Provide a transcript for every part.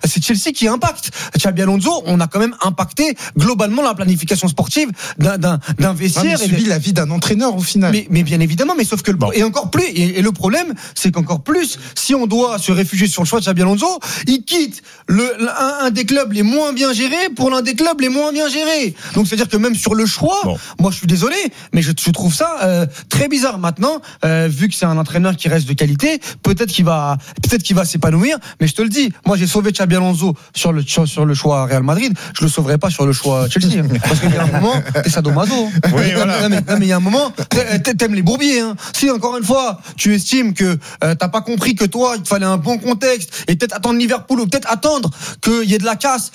c'est Chelsea qui impacte. Xabi Alonso, on a quand même impacté globalement la planification sportive d'un vestiaire. Il subit la vie d'un entraîneur au final. Mais bien évidemment, mais sauf que et encore plus, et le problème, c'est qu'encore plus, si on doit se réfugier sur le choix de Xabi Alonso, il quitte un des clubs les moins bien gérés pour l'un des clubs les moins bien gérés. Donc c'est-à-dire que même sur le choix, moi je suis désolé, mais je trouve ça très bizarre. Maintenant, vu que c'est un entraîneur qui reste de qualité, peut-être qu'il va s'épanouir. Mais je te le dis, moi j'ai sauvé Xabi Alonso sur le choix Real Madrid, je le sauverai pas sur le choix Chelsea, parce qu'il y a un moment, t'es sadomaso. Oui, voilà. Non, mais il y a un moment, t'aimes les bourbiers. Hein. Si encore une fois, tu estimes que t'as pas compris que toi, il te fallait un bon contexte et peut-être attendre Liverpool ou peut-être attendre qu'il y ait de la casse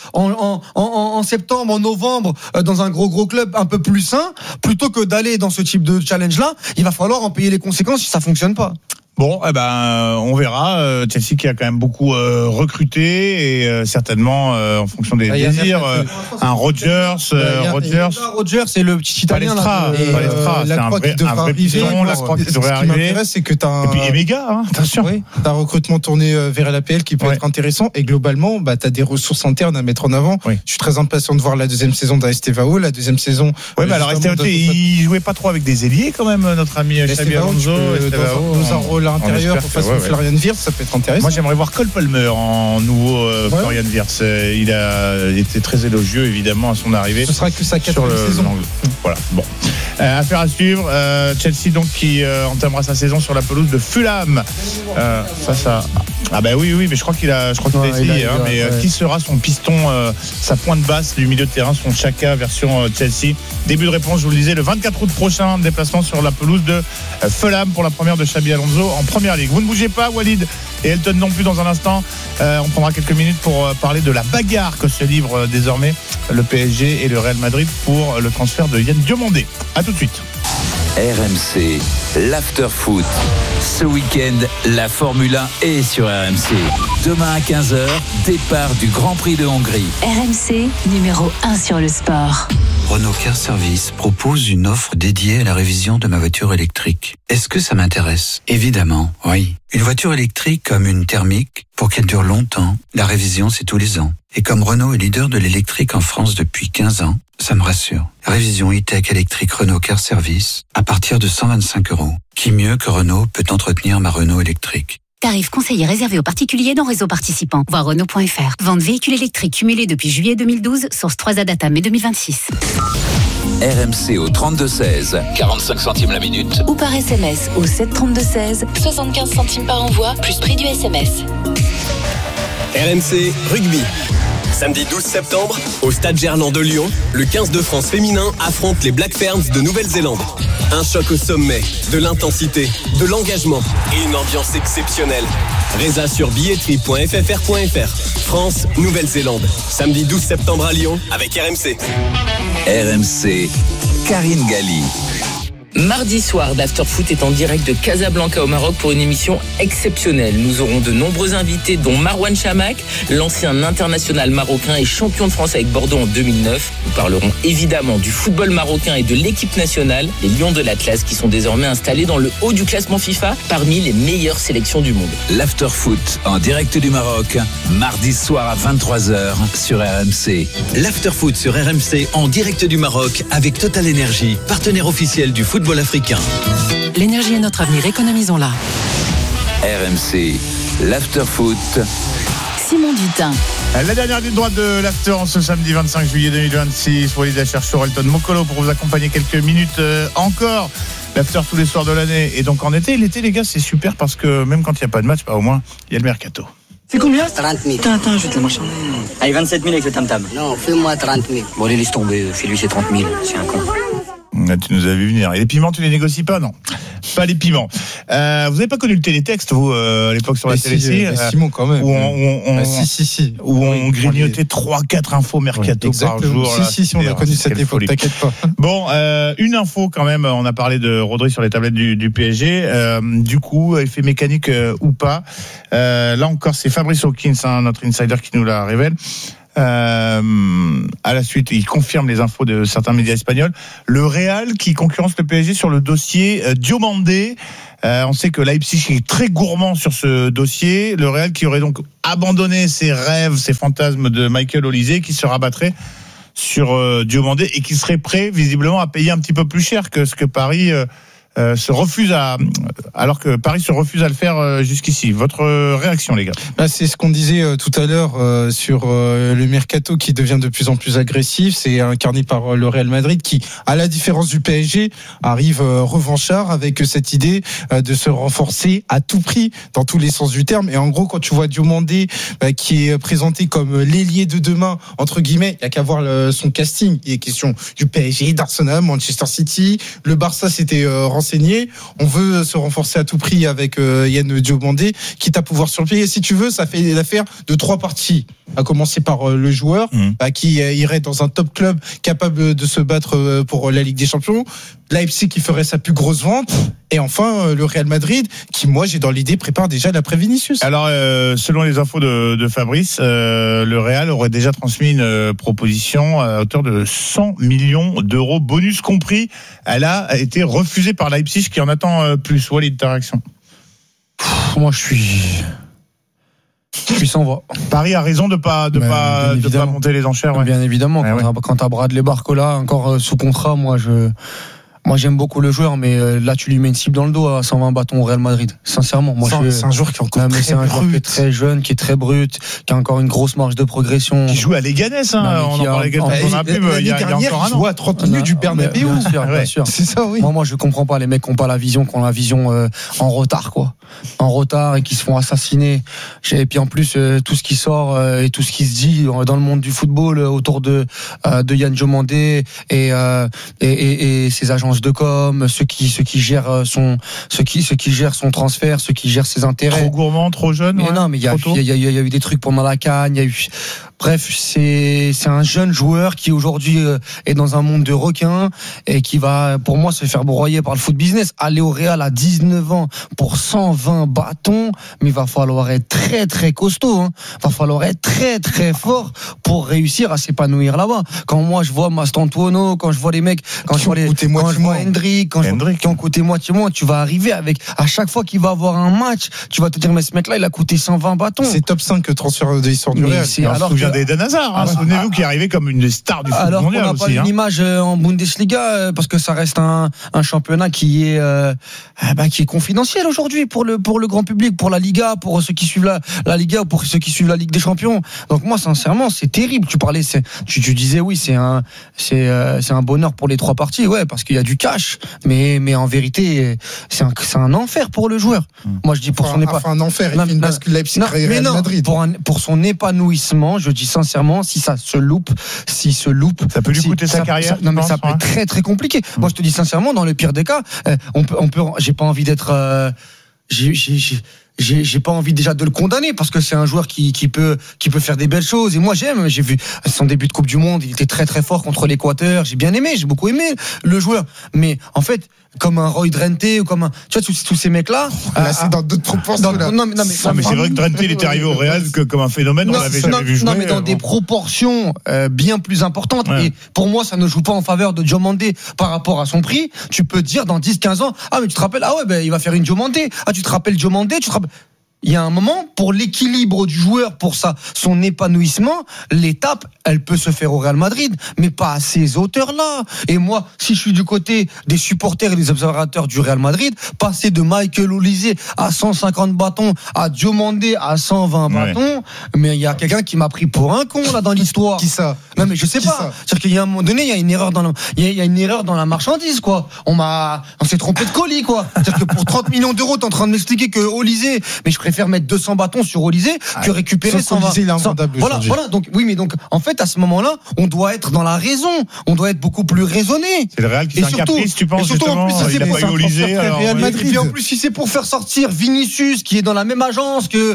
en septembre, en novembre, dans un gros club un peu plus sain, plutôt que d'aller dans ce type de challenge-là, il va falloir en payer les conséquences si ça fonctionne pas. Bon, on verra. Chelsea qui a quand même beaucoup recruté et certainement en fonction des désirs. Un Rodgers c'est le petit italien Palestra, c'est un vrai pigeon. La croix qui devrait arriver. Ce qui m'intéresse, c'est que et puis Emega, attention. Oui, t'as un recrutement tourné vers l'APL qui peut être intéressant et globalement, t'as des ressources internes à mettre en avant. Oui. Je suis très impatient de voir la deuxième saison d'Estevao, la deuxième saison. Oui, mais alors Estevao, il jouait pas trop avec des ailiers quand même, notre ami Xabi Alonso. Dans un rôle à l'intérieur pour façon Florian Wirtz, ça peut être intéressant. Moi j'aimerais voir Cole Palmer en nouveau Florian Wirtz. Il a été très élogieux évidemment à son arrivée. Ce sera que sa quatrième saison. Voilà, bon. Affaire à suivre. Chelsea donc qui entamera sa saison sur la pelouse de Fulham. Ça. Ah bah oui, mais je crois qu'il a essayé. Mais qui sera son piston, sa pointe basse du milieu de terrain, son Xhaka version Chelsea. Début de réponse, je vous le disais, le 24 août prochain, déplacement sur la pelouse de Fulham pour la première de Xabi Alonso en Première Ligue. Vous ne bougez pas, Walid et Elton non plus dans un instant. On prendra quelques minutes pour parler de la bagarre que se livrent désormais le PSG et le Real Madrid pour le transfert de Yann Diomandé. À tout de suite. RMC, l'after-foot. Ce week-end, la Formule 1 est sur RMC. Demain à 15h, départ du Grand Prix de Hongrie. RMC, numéro 1 sur le sport. Renault Car Service propose une offre dédiée à la révision de ma voiture électrique. Est-ce que ça m'intéresse ? Évidemment, oui. Une voiture électrique comme une thermique, pour qu'elle dure longtemps, la révision c'est tous les ans. Et comme Renault est leader de l'électrique en France depuis 15 ans, ça me rassure. Révision e-tech électrique Renault Car Service à partir de 125 €. Qui mieux que Renault peut entretenir ma Renault électrique ? Tarif conseillé réservé aux particuliers dans réseau participant. Voir Renault.fr. Vente véhicule électrique cumulé depuis juillet 2012. Source 3A Data mai 2026. RMC au 32-16, 45 centimes la minute. Ou par SMS au 732-16, 75 centimes par envoi, plus prix du SMS. RMC Rugby. Samedi 12 septembre, au Stade Gerland de Lyon, le 15 de France féminin affronte les Black Ferns de Nouvelle-Zélande. Un choc au sommet, de l'intensité, de l'engagement et une ambiance exceptionnelle. Résa sur billetterie.ffr.fr. France, Nouvelle-Zélande. Samedi 12 septembre à Lyon avec RMC. RMC, Karine Galli. Mardi soir, l'Afterfoot est en direct de Casablanca au Maroc pour une émission exceptionnelle. Nous aurons de nombreux invités dont Marouane Chamakh, l'ancien international marocain et champion de France avec Bordeaux en 2009. Nous parlerons évidemment du football marocain et de l'équipe nationale, les Lions de l'Atlas qui sont désormais installés dans le haut du classement FIFA parmi les meilleures sélections du monde. L'Afterfoot en direct du Maroc, mardi soir à 23h sur RMC. L'Afterfoot sur RMC en direct du Maroc avec Total Energy, partenaire officiel du football africain. L'énergie est notre avenir, économisons-la. RMC, l'Afterfoot. Simon Dutin. La dernière ligne droite de l'After en ce samedi 25 juillet 2026. Walid Acharchour, Elton Mokolo pour vous accompagner quelques minutes encore. L'After tous les soirs de l'année. Et donc en été, les gars, c'est super parce que même quand il n'y a pas de match, au moins, il y a le mercato. C'est combien ? 30 000. Attends, je vais te la marchander. Allez, 27 000 avec le tam-tam. Non, fais-moi 30 000. Bon, allez, laisse tomber. Fais-lui, c'est 30 000. C'est un con. Tu nous as vu venir. Et les piments, tu les négocies pas, non ? Pas les piments. Vous n'avez pas connu le télétexte, vous, à l'époque sur la télé? Simon, quand même. Où on grignotait 3-4 infos mercato par jour. Si, on a connu cette époque, t'inquiète pas. Bon, une info quand même. On a parlé de Rodri sur les tablettes du PSG. Du coup, effet mécanique ou pas. Là encore, c'est Fabrice Hawkins, notre insider, qui nous la révèle. À la suite, il confirme les infos de certains médias espagnols. Le Real qui concurrence le PSG sur le dossier Diomandé. On sait que Leipzig est très gourmand sur ce dossier. Le Real qui aurait donc abandonné ses rêves, ses fantasmes de Michael Olise, qui se rabattrait sur Diomandé et qui serait prêt visiblement à payer un petit peu plus cher que ce que Paris se refuse alors que Paris se refuse à le faire jusqu'ici. Votre réaction, les gars? C'est ce qu'on disait tout à l'heure sur le mercato qui devient de plus en plus agressif. C'est incarné par le Real Madrid qui, à la différence du PSG, arrive revanchard avec cette idée de se renforcer à tout prix dans tous les sens du terme. Et en gros, quand tu vois Diomandé qui est présenté comme l'ailier de demain, entre guillemets, il n'y a qu'à voir son casting. Il est question du PSG, d'Arsenal, Manchester City. Le Barça s'était renseigné. On veut se renforcer à tout prix avec Yann Diomandé, quitte à pouvoir surpayer. Si tu veux, ça fait l'affaire de 3 parties. À commencer par le joueur qui irait dans un top club capable de se battre pour la Ligue des Champions. Leipzig qui ferait sa plus grosse vente. Et enfin, le Real Madrid qui, moi, j'ai dans l'idée, prépare déjà l'après-Vinicius. Alors, selon les infos de Fabrice, le Real aurait déjà transmis une proposition à hauteur de 100 millions d'euros, bonus compris. Elle a été refusée par Leipzig qui en attend plus. Walid, ta réaction? Moi, je suis sans voix. Paris a raison de pas monter les enchères. Ouais. Bien évidemment. Quand t'as Bradley Barcola encore sous contrat, moi j'aime beaucoup le joueur, mais là tu lui mets une cible dans le dos à 120 bâtons au Real Madrid. Sincèrement, c'est un joueur qui est encore c'est un joueur qui est très jeune, qui est très brut, qui a encore une grosse marge de progression. Qui joue à Leganés, on en parlait dans la pub. Il y a encore un an. Il joue à 30 minutes du Bernabéu. Bien sûr. C'est ça, oui. Moi je comprends pas les mecs qui ont pas la vision, qui ont la vision en retard, quoi. En retard et qui se font assassiner. Et puis en plus tout ce qui sort et tout ce qui se dit dans le monde du football autour de Yann Diomandé et ses agences de com, ceux qui gèrent son transfert, ceux qui gèrent ses intérêts. Trop gourmand, trop jeune. Mais non, mais il y a eu des trucs pendant la CAN, il y a eu. Bref, c'est un jeune joueur qui aujourd'hui est dans un monde de requins et qui va, pour moi, se faire broyer par le foot business. Aller au Real à 19 ans pour 120 bâtons, mais il va falloir être très très costaud. Il va falloir être très très fort pour réussir à s'épanouir là-bas. Quand moi je vois Mastantuono, quand je vois les mecs, quand je vois Hendrick, qui ont coûté moitié moins, tu vas arriver avec, à chaque fois qu'il va avoir un match, tu vas te dire mais ce mec-là il a coûté 120 bâtons. C'est top 5 transfert de l'histoire du Real. D'Eden Hazard, souvenez-vous, qui est arrivé comme une des stars du foot mondial aussi. Alors qu'on n'a pas une image en Bundesliga parce que ça reste un championnat qui est confidentiel aujourd'hui pour le grand public, pour la Liga, pour ceux qui suivent la Liga ou pour ceux qui suivent la Ligue des Champions. Donc moi sincèrement c'est terrible. Tu disais oui c'est un bonheur pour les 3 parties, ouais, parce qu'il y a du cash, mais en vérité c'est un enfer pour le joueur. Moi je dis pour son un enfer. Il fait une bascule Leipzig Real Madrid. Pour son épanouissement, je dis sincèrement, si ça se loupe, ça peut lui coûter sa carrière. Ça peut être très très compliqué. Moi je te dis sincèrement, dans le pire des cas, on peut. J'ai pas envie d'être. J'ai pas envie déjà de le condamner parce que c'est un joueur qui peut faire des belles choses et moi j'ai vu son début de Coupe du Monde, il était très très fort contre l'Équateur, j'ai beaucoup aimé le joueur, mais en fait comme un Roy Drenthe ou comme tu vois tous ces mecs là c'est dans d'autres proportions mais c'est vrai que Drenthe il était arrivé au Real comme un phénomène, on l'avait jamais vu jouer. Non mais dans des proportions bien plus importantes, et pour moi ça ne joue pas en faveur de Diomandé par rapport à son prix. Tu peux dire dans 10-15 ans mais tu te rappelles il va faire une Diomandé, tu te rappelles Diomandé, il y a un moment, pour l'équilibre du joueur, pour son épanouissement, l'étape, elle peut se faire au Real Madrid, mais pas à ces hauteurs-là. Et moi, si je suis du côté des supporters et des observateurs du Real Madrid, passer de Michael Olise à 150 bâtons, à Diomandé à 120 bâtons, mais il y a quelqu'un qui m'a pris pour un con, là, dans l'histoire. Qui ça? Non, mais je sais pas. C'est-à-dire qu'il y a un moment donné, il y a une erreur dans la marchandise, quoi. On s'est trompé de colis, quoi. C'est-à-dire que pour 30 millions d'euros, t'es en train de m'expliquer que Olise, mais je préfère mettre 200 bâtons sur Olise que récupérer 120. Voilà. Donc, en fait, à ce moment-là, on doit être dans la raison. On doit être beaucoup plus raisonné. C'est le Real qui fait un caprice, tu penses, justement. Il a pas eu Olise. Et puis en plus, si c'est pour faire sortir Vinicius, qui est dans la même agence que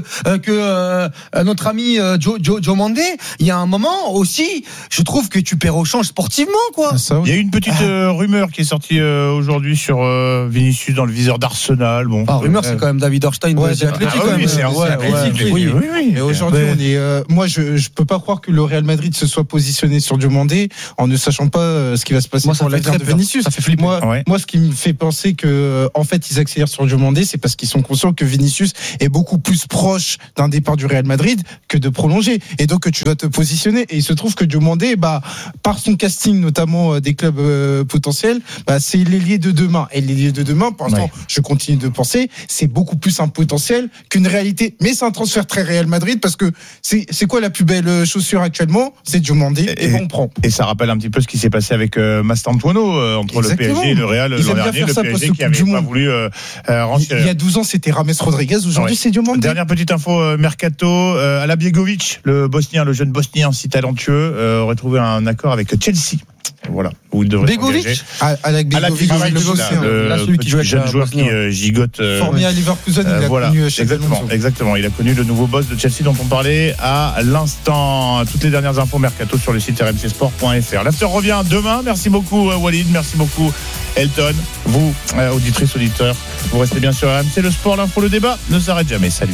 notre ami Diomandé, il y a un moment aussi, je trouve que tu perds au change sportivement, quoi. Il y a eu une petite rumeur qui est sortie aujourd'hui sur Vinicius dans le viseur d'Arsenal. Rumeur, c'est quand même David Orstein. C'est Athletic. même. Oui. Et aujourd'hui, on est. Moi, je peux pas croire que le Real Madrid se soit positionné sur Diomandé en ne sachant pas ce qui va se passer pour l'avenir de Vinicius. Ça fait flipper. Moi, ce qui me fait penser que, en fait, ils accélèrent sur Diomandé, c'est parce qu'ils sont conscients que Vinicius est beaucoup plus proche d'un départ du Real Madrid que de prolonger. Et donc, tu dois te positionner. Et il se trouve que Diomandé, par son casting, notamment des clubs potentiels, c'est l'ailier de demain. Et l'ailier de demain, pour l'instant, je continue de penser, c'est beaucoup plus un potentiel qu'une réalité. Mais c'est un transfert très Real Madrid parce que c'est quoi la plus belle chaussure actuellement? C'est Diomandé et on prend. Et ça rappelle un petit peu ce qui s'est passé avec Mastantuono entre Exactement. le PSG et le Real l'an dernier. Le PSG qui n'avait pas voulu il y a 12 ans, c'était Rames Rodriguez. Aujourd'hui, c'est Diomandé. Dernière petite info mercato. Alabiegovic, le jeune Bosnien si talentueux, aurait trouvé un accord avec Chelsea. Voilà, où il devrait s'engager. Begovic, celui qui joue avec jeune joueur qui gigote. Formé à Leverkusen, il a connu chez exactement. Il a connu le nouveau boss de Chelsea dont on parlait à l'instant. Toutes les dernières infos mercato sur le site rmcsport.fr. L'after revient demain. Merci beaucoup Walid, merci beaucoup Elton. Vous, auditrices, auditeurs, vous restez bien sur RMC. Le sport, l'info, le débat ne s'arrête jamais. Salut.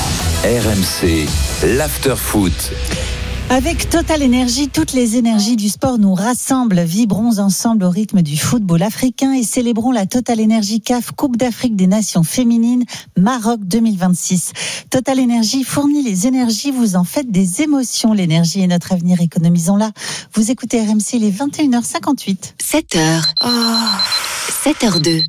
RMC, l'after foot. Avec Total Énergie, toutes les énergies du sport nous rassemblent. Vibrons ensemble au rythme du football africain et célébrons la Total Énergie CAF Coupe d'Afrique des Nations féminines Maroc 2026. Total Énergie fournit les énergies, vous en faites des émotions. L'énergie est notre avenir, économisons-la. Vous écoutez RMC, il est 21h58. 7h. 7h02.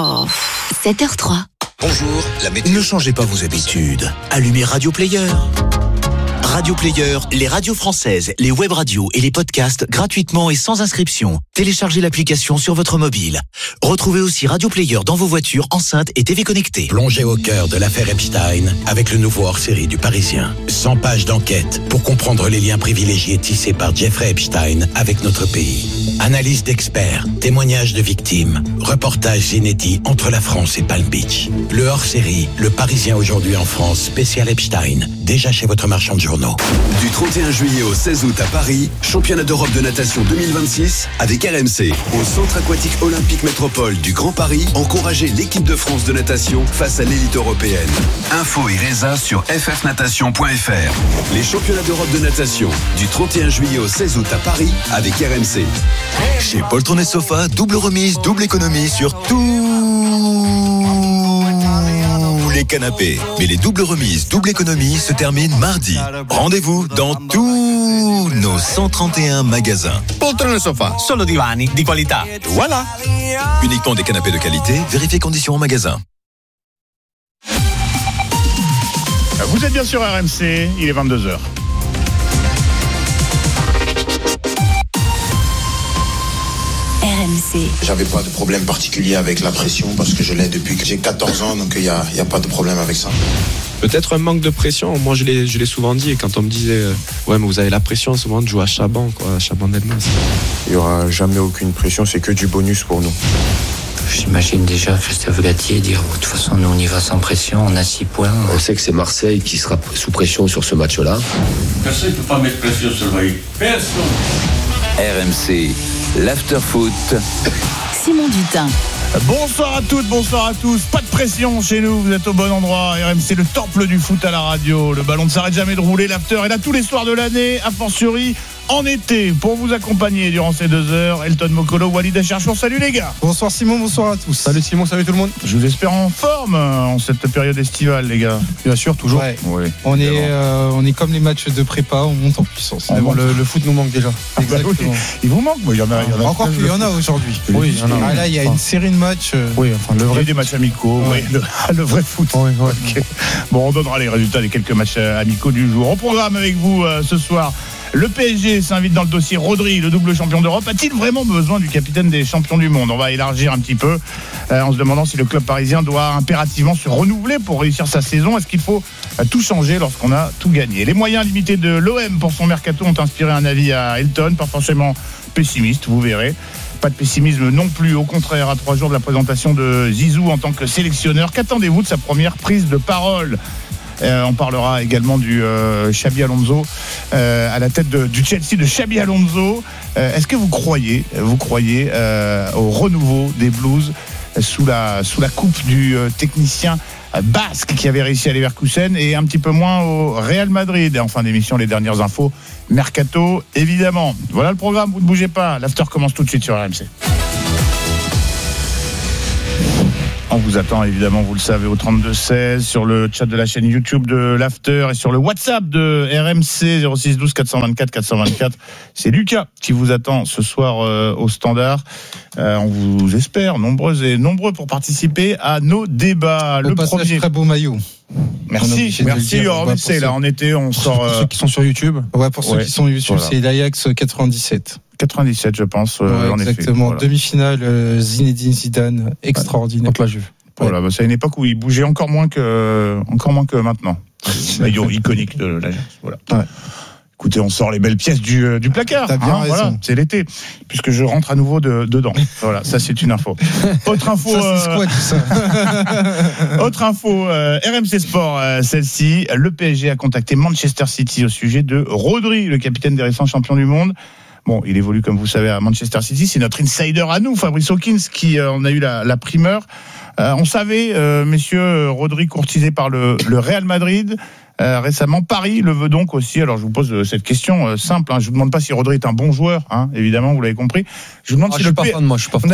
7h03. Bonjour, la météo. Ne changez pas vos habitudes. Allumez Radio Player. Radio Player, les radios françaises, les web radios et les podcasts gratuitement et sans inscription. Téléchargez l'application sur votre mobile. Retrouvez aussi Radio Player dans vos voitures, enceintes et TV connectées. Plongez au cœur de l'affaire Epstein avec le nouveau hors-série du Parisien. 100 pages d'enquête pour comprendre les liens privilégiés tissés par Jeffrey Epstein avec notre pays. Analyse d'experts, témoignages de victimes, reportages inédits entre la France et Palm Beach. Le hors-série, le Parisien aujourd'hui en France, spécial Epstein, déjà chez votre marchand de journaux. Du 31 juillet au 16 août à Paris, championnat d'Europe de natation 2026 avec RMC. Au Centre aquatique olympique métropole du Grand Paris, encouragez l'équipe de France de natation face à l'élite européenne. Info et résa sur ffnatation.fr. Les championnats d'Europe de natation du 31 juillet au 16 août à Paris avec RMC. Chez Poltron et Sofa, double remise, double économie sur tous les canapés. Mais les doubles remises, double économie se terminent mardi. Rendez-vous dans tous nos 131 magasins. Poltron et Sofa, solo divani di qualità. Voilà. Uniquement des canapés de qualité, vérifiez conditions en magasin. Vous êtes bien sur RMC, il est 22h. RMC. J'avais pas de problème particulier avec la pression parce que je l'ai depuis que j'ai 14 ans, donc il y a pas de problème avec ça. Peut-être un manque de pression. Moi, je l'ai souvent dit. Et quand on me disait, ouais, mais vous avez la pression en ce moment de jouer à Chaban, quoi, à Chaban-Delmas. Il n'y aura jamais aucune pression, c'est que du bonus pour nous. J'imagine déjà Christophe Galtier dire de toute façon nous on y va sans pression, on a 6 points. On sait que c'est Marseille qui sera sous pression sur ce match-là. Personne ne peut pas mettre pression sur le Vaille. Personne. RMC, l'after-foot. Simon Dutin. Bonsoir à toutes, bonsoir à tous. Pas de pression chez nous, vous êtes au bon endroit. RMC, le temple du foot à la radio. Le ballon ne s'arrête jamais de rouler. L'after est là tous les soirs de l'année, a fortiori en été. Pour vous accompagner durant ces 2 heures, Elton Mokolo, Walid Acharchour. Salut les gars. Bonsoir Simon, bonsoir à tous. Salut Simon, salut tout le monde. Je vous espère en forme en cette période estivale, les gars. Bien sûr, toujours. Ouais. Oui, on est comme les matchs de prépa, on monte en puissance. Le foot nous manque déjà. Exactement. Oui, il vous manque, il y en a. Encore qu'il y en a aujourd'hui. Oui, il y en a. Là, il y a une série de matchs. Oui, enfin, le vrai des matchs amicaux. Ouais. Oui, le vrai foot. Ouais. Okay. Bon, on donnera les résultats des quelques matchs amicaux du jour. On programme avec vous ce soir. Le PSG s'invite dans le dossier Rodri, le double champion d'Europe. A-t-il vraiment besoin du capitaine des champions du monde ? On va élargir un petit peu en se demandant si le club parisien doit impérativement se renouveler pour réussir sa saison. Est-ce qu'il faut tout changer lorsqu'on a tout gagné ? Les moyens limités de l'OM pour son mercato ont inspiré un avis à Elton, pas forcément pessimiste, vous verrez. Pas de pessimisme non plus, au contraire, à 3 jours de la présentation de Zizou en tant que sélectionneur. Qu'attendez-vous de sa première prise de parole ? On parlera également du Xabi Alonso à la tête du Chelsea de Xabi Alonso. Est-ce que vous croyez au renouveau des Blues sous la coupe du technicien basque qui avait réussi à Leverkusen et un petit peu moins au Real Madrid. Et en fin d'émission, les dernières infos mercato, évidemment. Voilà le programme, vous ne bougez pas. L'after commence tout de suite sur RMC. On vous attend évidemment, vous le savez, au 32-16, sur le chat de la chaîne YouTube de l'After et sur le WhatsApp de RMC 06 12 424 424. C'est Lucas qui vous attend ce soir au standard. On vous espère nombreuses et nombreux pour participer à nos débats. Le premier, très beau maillot. Merci. RMC, là en été, on sort. Pour ceux qui sont sur YouTube. Ouais, pour ceux qui sont sur YouTube, voilà. C'est l'Ajax 97. 97, je pense. En exactement. Effet, voilà. Demi-finale, Zinedine Zidane, extraordinaire. Contre la Juve. Voilà, c'est à une époque où il bougeait encore moins que maintenant. Maillot iconique de l'Ajax. Voilà. Ouais. Écoutez, on sort les belles pièces du placard. T'as bien raison. Voilà, c'est l'été, puisque je rentre à nouveau dedans. Voilà, ça c'est une info. Autre info. Ça, c'est quoi, tout ça Autre info, RMC Sport, celle-ci. Le PSG a contacté Manchester City au sujet de Rodri, le capitaine des récents champions du monde. Bon, il évolue, comme vous savez, à Manchester City. C'est notre insider à nous, Fabrice Hawkins, qui en a eu la primeur. On savait, messieurs, Rodri courtisé par le Real Madrid. Récemment, Paris le veut donc aussi. Alors, je vous pose cette question simple. Je vous demande pas si Rodri est un bon joueur, évidemment, vous l'avez compris. Je vous demande si je suis pas fan.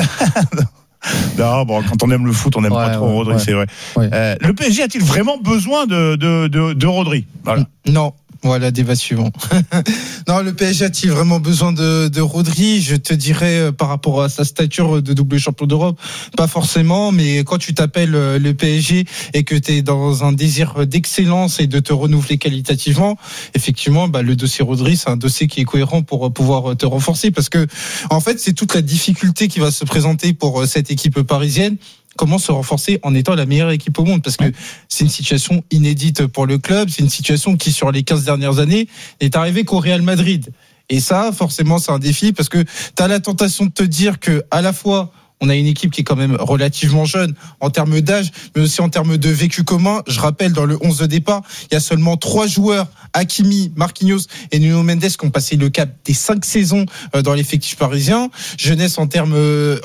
Non, bon, quand on aime le foot, on n'aime pas trop Rodri, c'est vrai. Ouais. Le PSG a-t-il vraiment besoin de Rodri ? Voilà. Non. Voilà, débat suivant. Non, le PSG a-t-il vraiment besoin de Rodri ? Je te dirais, par rapport à sa stature de double champion d'Europe, pas forcément, mais quand tu t'appelles le PSG et que tu es dans un désir d'excellence et de te renouveler qualitativement, effectivement, le dossier Rodri, c'est un dossier qui est cohérent pour pouvoir te renforcer, parce que, en fait, c'est toute la difficulté qui va se présenter pour cette équipe parisienne. Comment se renforcer en étant la meilleure équipe au monde, parce que c'est une situation inédite pour le club, c'est une situation qui sur les 15 dernières années est arrivée qu'au Real Madrid, et ça forcément c'est un défi, parce que tu as la tentation de te dire que à la fois on a une équipe qui est quand même relativement jeune en termes d'âge, mais aussi en termes de vécu commun. Je rappelle, dans le 11 de départ, il y a seulement 3 joueurs, Hakimi, Marquinhos et Nuno Mendes, qui ont passé le cap des 5 saisons dans l'effectif parisien. Jeunesse en termes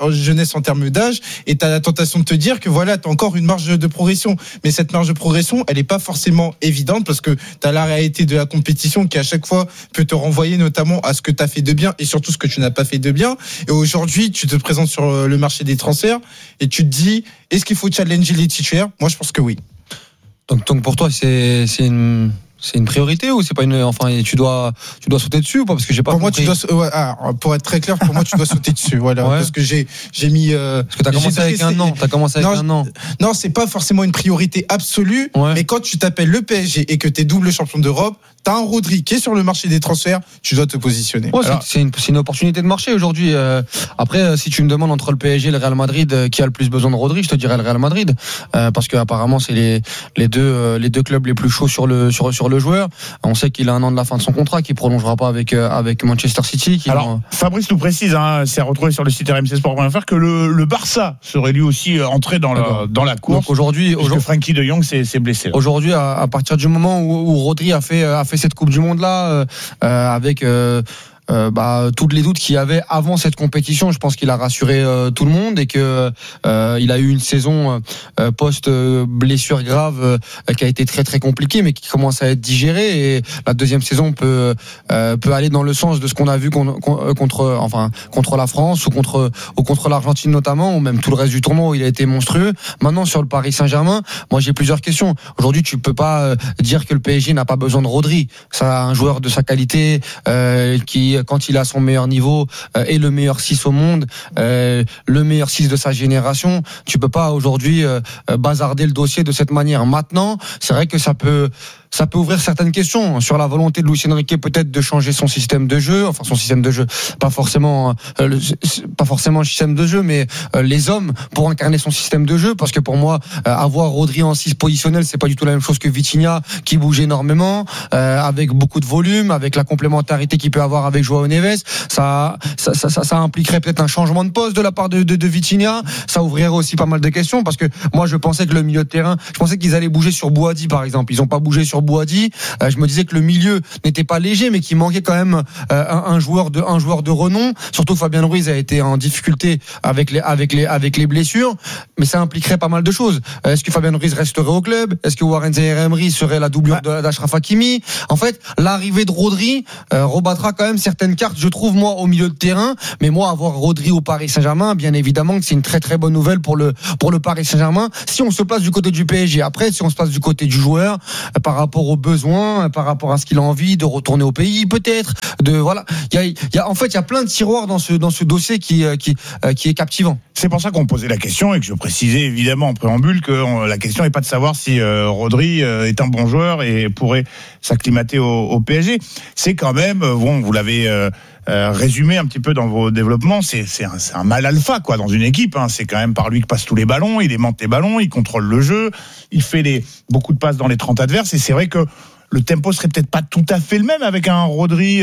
d'âge. Et tu as la tentation de te dire que voilà, tu as encore une marge de progression. Mais cette marge de progression, elle n'est pas forcément évidente, parce que tu as la réalité de la compétition qui, à chaque fois, peut te renvoyer notamment à ce que tu as fait de bien et surtout ce que tu n'as pas fait de bien. Et aujourd'hui, tu te présentes sur le marché des transferts et tu te dis, est-ce qu'il faut challenger les titulaires ? Moi, je pense que oui. Donc pour toi, c'est une priorité ou c'est pas une, tu dois sauter dessus ou pas, parce que j'ai pas pour compris. Moi tu dois pour être très clair, pour moi tu dois sauter dessus, voilà, parce que j'ai mis parce que t'as commencé avec un an. Non, c'est pas forcément une priorité absolue, mais quand tu t'appelles le PSG et que t'es double champion d'Europe, t'as un Rodri qui est sur le marché des transferts, tu dois te positionner. Alors, c'est une opportunité de marché aujourd'hui. Après, si tu me demandes entre le PSG et le Real Madrid qui a le plus besoin de Rodri, je te dirais le Real Madrid, parce que apparemment c'est les deux clubs les plus chauds sur le joueur. On sait qu'il a un an de la fin de son contrat, qu'il prolongera pas avec Manchester City. Alors, Fabrice nous précise, c'est retrouvé sur le site rmcsport.fr, que le Barça serait lui aussi entré dans la course. Donc aujourd'hui, Frenkie de Jong s'est blessé. Aujourd'hui, à partir du moment où Rodri a fait cette Coupe du Monde là, avec tous les doutes qu'il y avait avant cette compétition, je pense qu'il a rassuré tout le monde, et que il a eu une saison post blessure grave qui a été très très compliquée, mais qui commence à être digérée, et la deuxième saison peut aller dans le sens de ce qu'on a vu contre la France ou contre l'Argentine notamment, ou même tout le reste du tournoi où il a été monstrueux. Maintenant, sur le Paris Saint-Germain, moi j'ai plusieurs questions. Aujourd'hui, tu peux pas dire que le PSG n'a pas besoin de Rodri. Ça, un joueur de sa qualité qui, quand il a son meilleur niveau, est le meilleur 6 au monde, le meilleur 6 de sa génération. Tu peux pas aujourd'hui bazarder le dossier de cette manière. Maintenant, c'est vrai que ça peut ouvrir certaines questions sur la volonté de Luis Enrique, peut-être de changer son système de jeu, pas forcément le système de jeu, mais les hommes pour incarner son système de jeu, parce que pour moi, avoir Rodri en 6 positionnel, c'est pas du tout la même chose que Vitinha, qui bouge énormément, avec beaucoup de volume, avec la complémentarité qu'il peut avoir avec Joao Neves. Ça impliquerait peut-être un changement de poste de la part de Vitinha. Ça ouvrirait aussi pas mal de questions, parce que moi je pensais que le milieu de terrain, je pensais qu'ils allaient bouger sur Bouhaddi par exemple. Ils ont pas bougé sur sur Boadi, je me disais que le milieu n'était pas léger, mais qu'il manquait quand même un joueur de renom. Surtout Fabien Ruiz a été en difficulté avec les blessures, mais ça impliquerait pas mal de choses. Est-ce que Fabien Ruiz resterait au club? Est-ce que Warren Zaïre-Emery serait la doublure d'Achraf Hakimi? En fait, l'arrivée de Rodri rebattra quand même certaines cartes, je trouve, moi, au milieu de terrain. Mais moi, avoir Rodri au Paris Saint-Germain, bien évidemment que c'est une très très bonne nouvelle pour le Paris Saint-Germain. Si on se place du côté du PSG, après, si on se place du côté du joueur, par rapport aux besoins, par rapport à ce qu'il a envie de retourner au pays, peut-être, voilà. Il y a plein de tiroirs dans ce dossier qui est captivant. C'est pour ça qu'on posait la question et que je précisais évidemment en préambule que la question n'est pas de savoir si Rodri est un bon joueur et pourrait s'acclimater au PSG. C'est quand même, bon, vous l'avez résumé un petit peu dans vos développements, c'est un mal alpha quoi dans une équipe. Hein. C'est quand même par lui que passent tous les ballons, il aimante les ballons, il contrôle le jeu, il fait beaucoup de passes dans les 30 adverses et c'est vrai que le tempo serait peut-être pas tout à fait le même avec un Rodri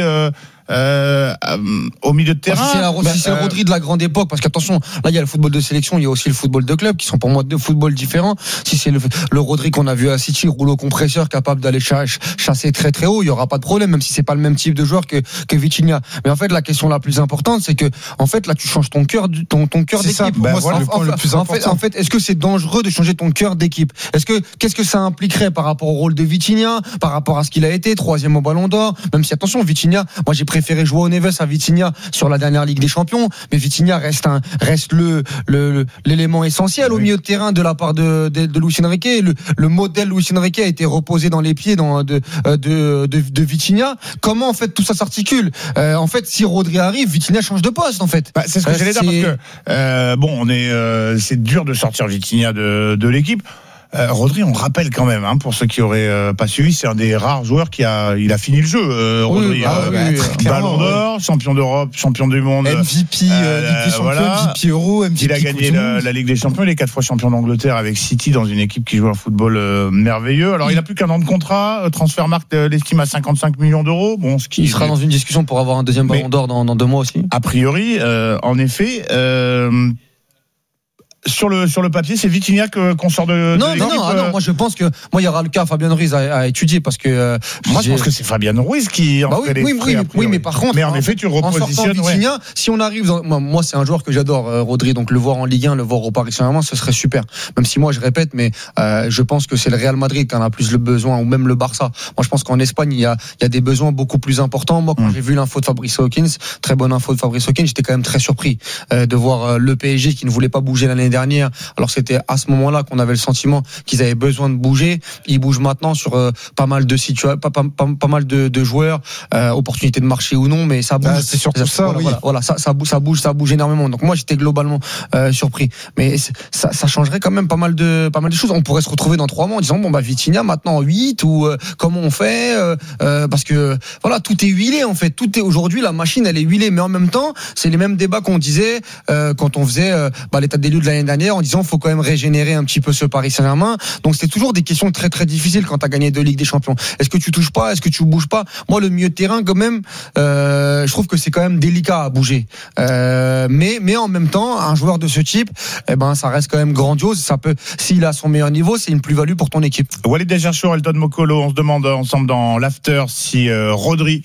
au milieu de terrain. Si c'est le Rodri de la grande époque, parce qu'attention, là il y a le football de sélection, il y a aussi le football de club, qui sont pour moi deux footballs différents. Si c'est le Rodri qu'on a vu à City, rouleau compresseur, capable d'aller chasser très très haut, il y aura pas de problème, même si c'est pas le même type de joueur que Vitinha. Mais en fait, la question la plus importante, c'est que en fait là tu changes ton cœur d'équipe. Ça, pour moi, c'est le point le plus important. En fait, est-ce que c'est dangereux de changer ton cœur d'équipe? Qu'est-ce que ça impliquerait par rapport au rôle de Vitinha, par rapport à ce qu'il a été, 3e au Ballon d'Or? Même si attention, Vitinha, moi j'ai préféré João Neves à Vitinha sur la dernière Ligue des Champions, mais Vitinha reste l'élément essentiel au milieu de terrain de la part de Luis Enrique. Le modèle Luis Enrique a été reposé dans les pieds de Vitinha. Comment en fait tout ça s'articule? En fait, si Rodri arrive, Vitinha change de poste en fait. C'est ce que j'allais dire parce que c'est dur de sortir Vitinha de l'équipe. Rodri, on rappelle quand même, pour ceux qui auraient pas suivi, c'est un des rares joueurs il a fini le jeu. Rodri, Ballon d'Or, champion d'Europe, champion du monde, MVP Ligue des Champions, MVP Euro, MVP. Il a gagné la Ligue des Champions, il est 4 fois champion d'Angleterre avec City dans une équipe qui joue un football merveilleux. Alors il a plus qu'un an de contrat, Transfermarkt l'estime à 55 millions d'euros. Bon, il sera dans une discussion pour avoir un deuxième Ballon d'Or dans 2 mois aussi. A priori, en effet. Sur le papier, c'est Vitinha qu'on sort de non, l'équipe. Non, moi je pense que il y aura le cas Fabien Ruiz à étudier parce que moi je pense que c'est Fabien Ruiz qui ferait les frais. Oui, mais par contre, en effet, tu repositionnes Vitinha. Si on arrive, moi c'est un joueur que j'adore, Rodri, donc le voir en Ligue 1, le voir au Paris Saint-Germain, ce serait super. Même si moi je répète, mais je pense que c'est le Real Madrid qui en a plus le besoin, ou même le Barça. Moi je pense qu'en Espagne il y a des besoins beaucoup plus importants. Moi quand j'ai vu l'info de Fabrice Hawkins, très bonne info de Fabrice Hawkins, j'étais quand même très surpris de voir le PSG qui ne voulait pas bouger l'année dernière. Alors c'était à ce moment-là qu'on avait le sentiment qu'ils avaient besoin de bouger. Ils bougent maintenant sur pas mal de situations, pas mal de joueurs, opportunité de marché ou non, mais ça bouge. C'est surtout ça. Voilà, ça bouge énormément. Donc moi j'étais globalement surpris, mais ça changerait quand même pas mal de choses. On pourrait se retrouver dans 3 mois en disant Vitinha maintenant 8 ou comment on fait parce que voilà, tout est huilé en fait. Tout est aujourd'hui, la machine elle est huilée, mais en même temps c'est les mêmes débats qu'on disait quand on faisait l'état des lieux de l'année dernière en disant faut quand même régénérer un petit peu ce Paris Saint-Germain. Donc c'était toujours des questions très très difficiles quand tu as gagné 2 Ligues des Champions. Est-ce que tu touches pas? Est-ce que tu bouges pas? Moi le milieu de terrain quand même je trouve que c'est quand même délicat à bouger. Mais en même temps, un joueur de ce type, ça reste quand même grandiose. Ça peut, s'il a son meilleur niveau, c'est une plus-value pour ton équipe. Walid Desgerchour, Elton Mokolo, on se demande ensemble dans l'after si Rodri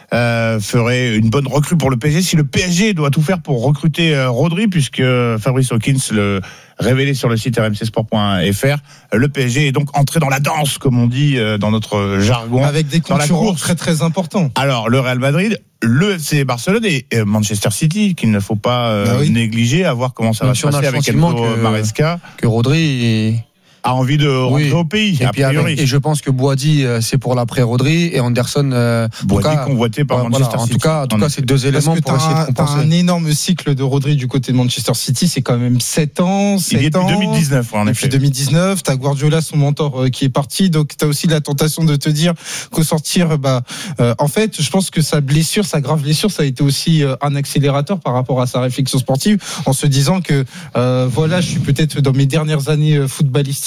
ferait une bonne recrue pour le PSG, si le PSG doit tout faire pour recruter Rodri, puisque Fabrice Hawkins le révélé sur le site rmcsport.fr, le PSG est donc entré dans la danse, comme on dit dans notre jargon, avec des concurrents très très importants. Alors le Real Madrid, le FC Barcelone et Manchester City, qu'il ne faut pas négliger, à voir comment ça va se passer avec Enzo Maresca, que Rodri a envie de rentrer au pays, et a priori. Et je pense que Boadi, c'est pour l'après Rodri, et Anderson, Boadi convoité par Manchester City. En tout cas, c'est 2 éléments pour essayer de compenser. Un énorme cycle de Rodri du côté de Manchester City, c'est quand même 7 ans. Il est depuis 2019, en effet. Depuis 2019, t'as Guardiola, son mentor, qui est parti, donc t'as aussi la tentation de te dire qu'au sortir, en fait, je pense que sa grave blessure, ça a été aussi un accélérateur par rapport à sa réflexion sportive, en se disant que, je suis peut-être dans mes dernières années footballistiques,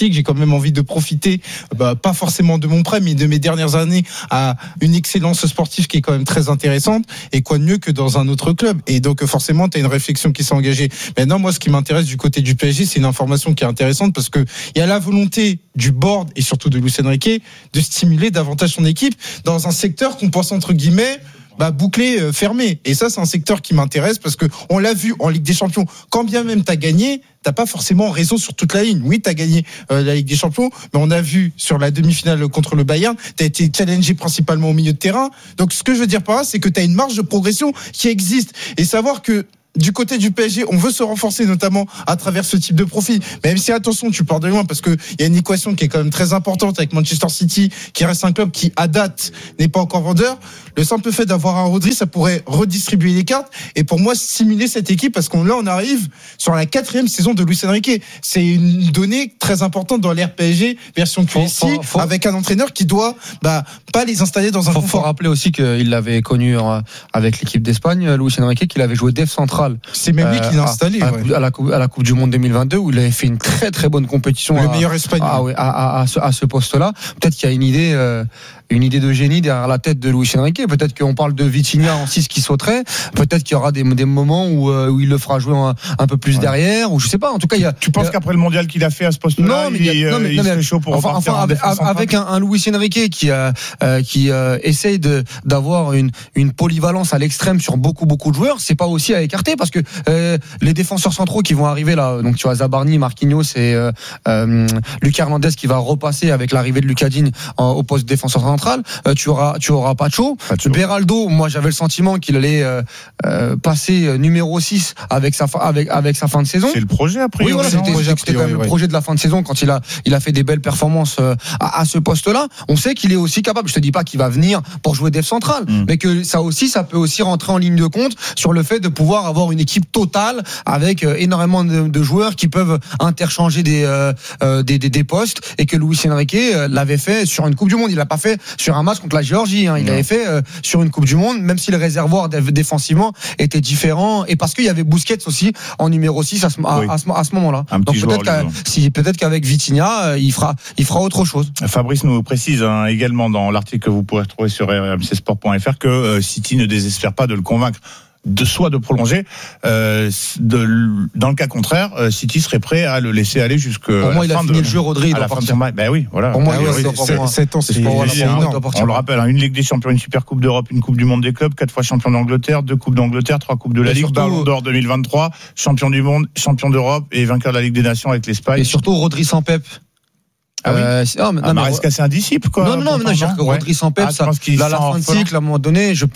que j'ai quand même envie de profiter, pas forcément de mon prêt, mais de mes dernières années à une excellence sportive qui est quand même très intéressante. Et quoi de mieux que dans un autre club. Et donc forcément, tu as une réflexion qui s'est engagée. Maintenant, moi, ce qui m'intéresse du côté du PSG, c'est une information qui est intéressante parce que il y a la volonté du board et surtout de Luis Enrique de stimuler davantage son équipe dans un secteur qu'on pense entre guillemets bouclé, fermé. Et ça, c'est un secteur qui m'intéresse parce que on l'a vu en Ligue des Champions. Quand bien même t'as gagné, t'as pas forcément raison sur toute la ligne. Oui, t'as gagné la Ligue des Champions, mais on a vu sur la demi-finale contre le Bayern, t'as été challengé principalement au milieu de terrain. Donc, ce que je veux dire par là, c'est que t'as une marge de progression qui existe. Et savoir que du côté du PSG, on veut se renforcer notamment à travers ce type de profil. Même si, attention, tu pars de loin parce que il y a une équation qui est quand même très importante avec Manchester City, qui reste un club qui, à date, n'est pas encore vendeur. Le simple fait d'avoir un Rodri, ça pourrait redistribuer les cartes et pour moi stimuler cette équipe parce qu'on arrive sur la 4e saison de Luis Enrique. C'est une donnée très importante dans l'ère PSG version QSI avec un entraîneur qui doit pas les installer dans un confort. Faut rappeler aussi qu'il l'avait connu avec l'équipe d'Espagne, Luis Enrique, qu'il avait joué def central. C'est même lui qui l'a installé à la coupe du Monde 2022 où il avait fait une très très bonne compétition. Le meilleur espagnol. À ce poste-là. Peut-être qu'il y a une idée de génie derrière la tête de Luis Enrique. Peut-être qu'on parle de Vitinha en 6 qui sauterait. Peut-être qu'il y aura des moments où il le fera jouer un peu plus derrière. Ou je sais pas. En tout cas, tu penses qu'après le mondial qu'il a fait à ce poste-là, il est chaud pour repartir avec un Luis Enrique qui essaye d'avoir une polyvalence à l'extrême sur beaucoup de joueurs, c'est pas aussi à écarter parce que les défenseurs centraux qui vont arriver là, donc tu vois Zabarni, Marquinhos et Lucas Hernandez qui va repasser avec l'arrivée de Lucas Digne au poste de défenseur central, tu auras Pacho. Beraldo, moi j'avais le sentiment qu'il allait passer numéro 6 avec sa fin de saison. C'est le projet après. Oui, voilà, c'était quand même le projet de la fin de saison quand il a fait des belles performances à ce poste-là. On sait qu'il est aussi capable. Je te dis pas qu'il va venir pour jouer def central, mais que ça peut aussi rentrer en ligne de compte sur le fait de pouvoir avoir une équipe totale avec énormément de joueurs qui peuvent interchanger des postes et que Luis Enrique l'avait fait sur une Coupe du Monde. Il l'a pas fait sur un match contre la Géorgie. Il l'avait fait sur une Coupe du Monde, même si le réservoir défensivement était différent et parce qu'il y avait Busquets aussi en numéro 6 à ce moment-là. Donc peut-être qu'avec Vitinha, il fera autre chose. Fabrice nous précise également dans l'article que vous pourrez retrouver sur rmcsport.fr que City ne désespère pas de le convaincre de prolonger. Dans le cas contraire, City serait prêt à le laisser aller jusqu'à pour moi, il a fini le jeu, Rodri, à la fin de son match. Ben oui, voilà. Pour moi, 7 ans, c'est énorme. On le rappelle, une Ligue des Champions, une Super Coupe d'Europe, une Coupe du Monde des clubs, 4 fois champion d'Angleterre, 2 Coupes d'Angleterre, 3 Coupes de la Ligue, Ballon d'Or 2023, champion du monde, champion d'Europe et vainqueur de la Ligue des Nations avec l'Espagne. Et surtout Rodri sans Pep. Maresca, c'est un disciple, quoi. Non, je veux dire que Rodri sans Pep, la fin de cycle, à un moment donné, je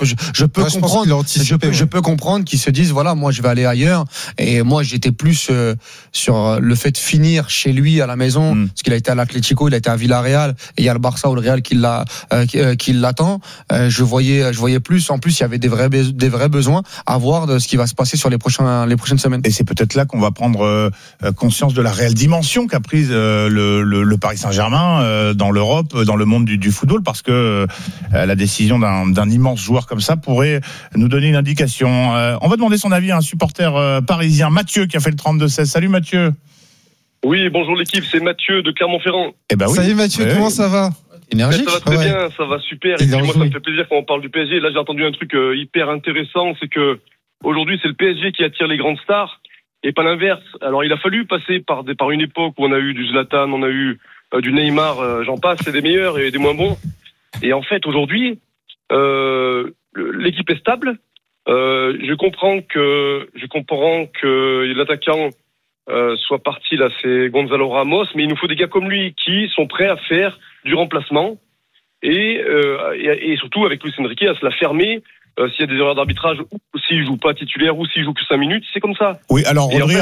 peux comprendre qu'ils se disent, voilà, moi, je vais aller ailleurs. Et moi, j'étais plus sur le fait de finir chez lui à la maison, parce qu'il a été à l'Atlético, il a été à Villarreal, et il y a le Barça ou le Real qui l'attend. Je voyais plus. En plus, il y avait des vrais besoins à voir de ce qui va se passer sur les prochaines semaines. Et c'est peut-être là qu'on va prendre conscience de la réelle dimension qu'a prise le Paris Saint-Germain dans l'Europe, dans le monde du football, parce que la décision d'un immense joueur comme ça pourrait nous donner une indication. On va demander son avis à un supporter parisien, Mathieu, qui a fait le 32-16. Salut Mathieu. Oui, bonjour l'équipe, c'est Mathieu de Clermont-Ferrand. Oui. Salut Mathieu, comment ça va? Énergique. Ça va très bien, ça va super. Et puis moi, ça me fait plaisir quand on parle du PSG. Là, j'ai entendu un truc hyper intéressant, c'est que aujourd'hui, c'est le PSG qui attire les grandes stars et pas l'inverse. Alors, il a fallu passer par une époque où on a eu du Zlatan, on a eu du Neymar, j'en passe, c'est des meilleurs et des moins bons. Et en fait, aujourd'hui, l'équipe est stable. Je comprends que l'attaquant soit parti là, c'est Gonzalo Ramos, mais il nous faut des gars comme lui qui sont prêts à faire du remplacement et surtout avec Luis Enrique à se la fermer. S'il y a des erreurs d'arbitrage, ou s'il joue pas titulaire, ou s'il joue que 5 minutes, c'est comme ça. Oui, alors Rodri,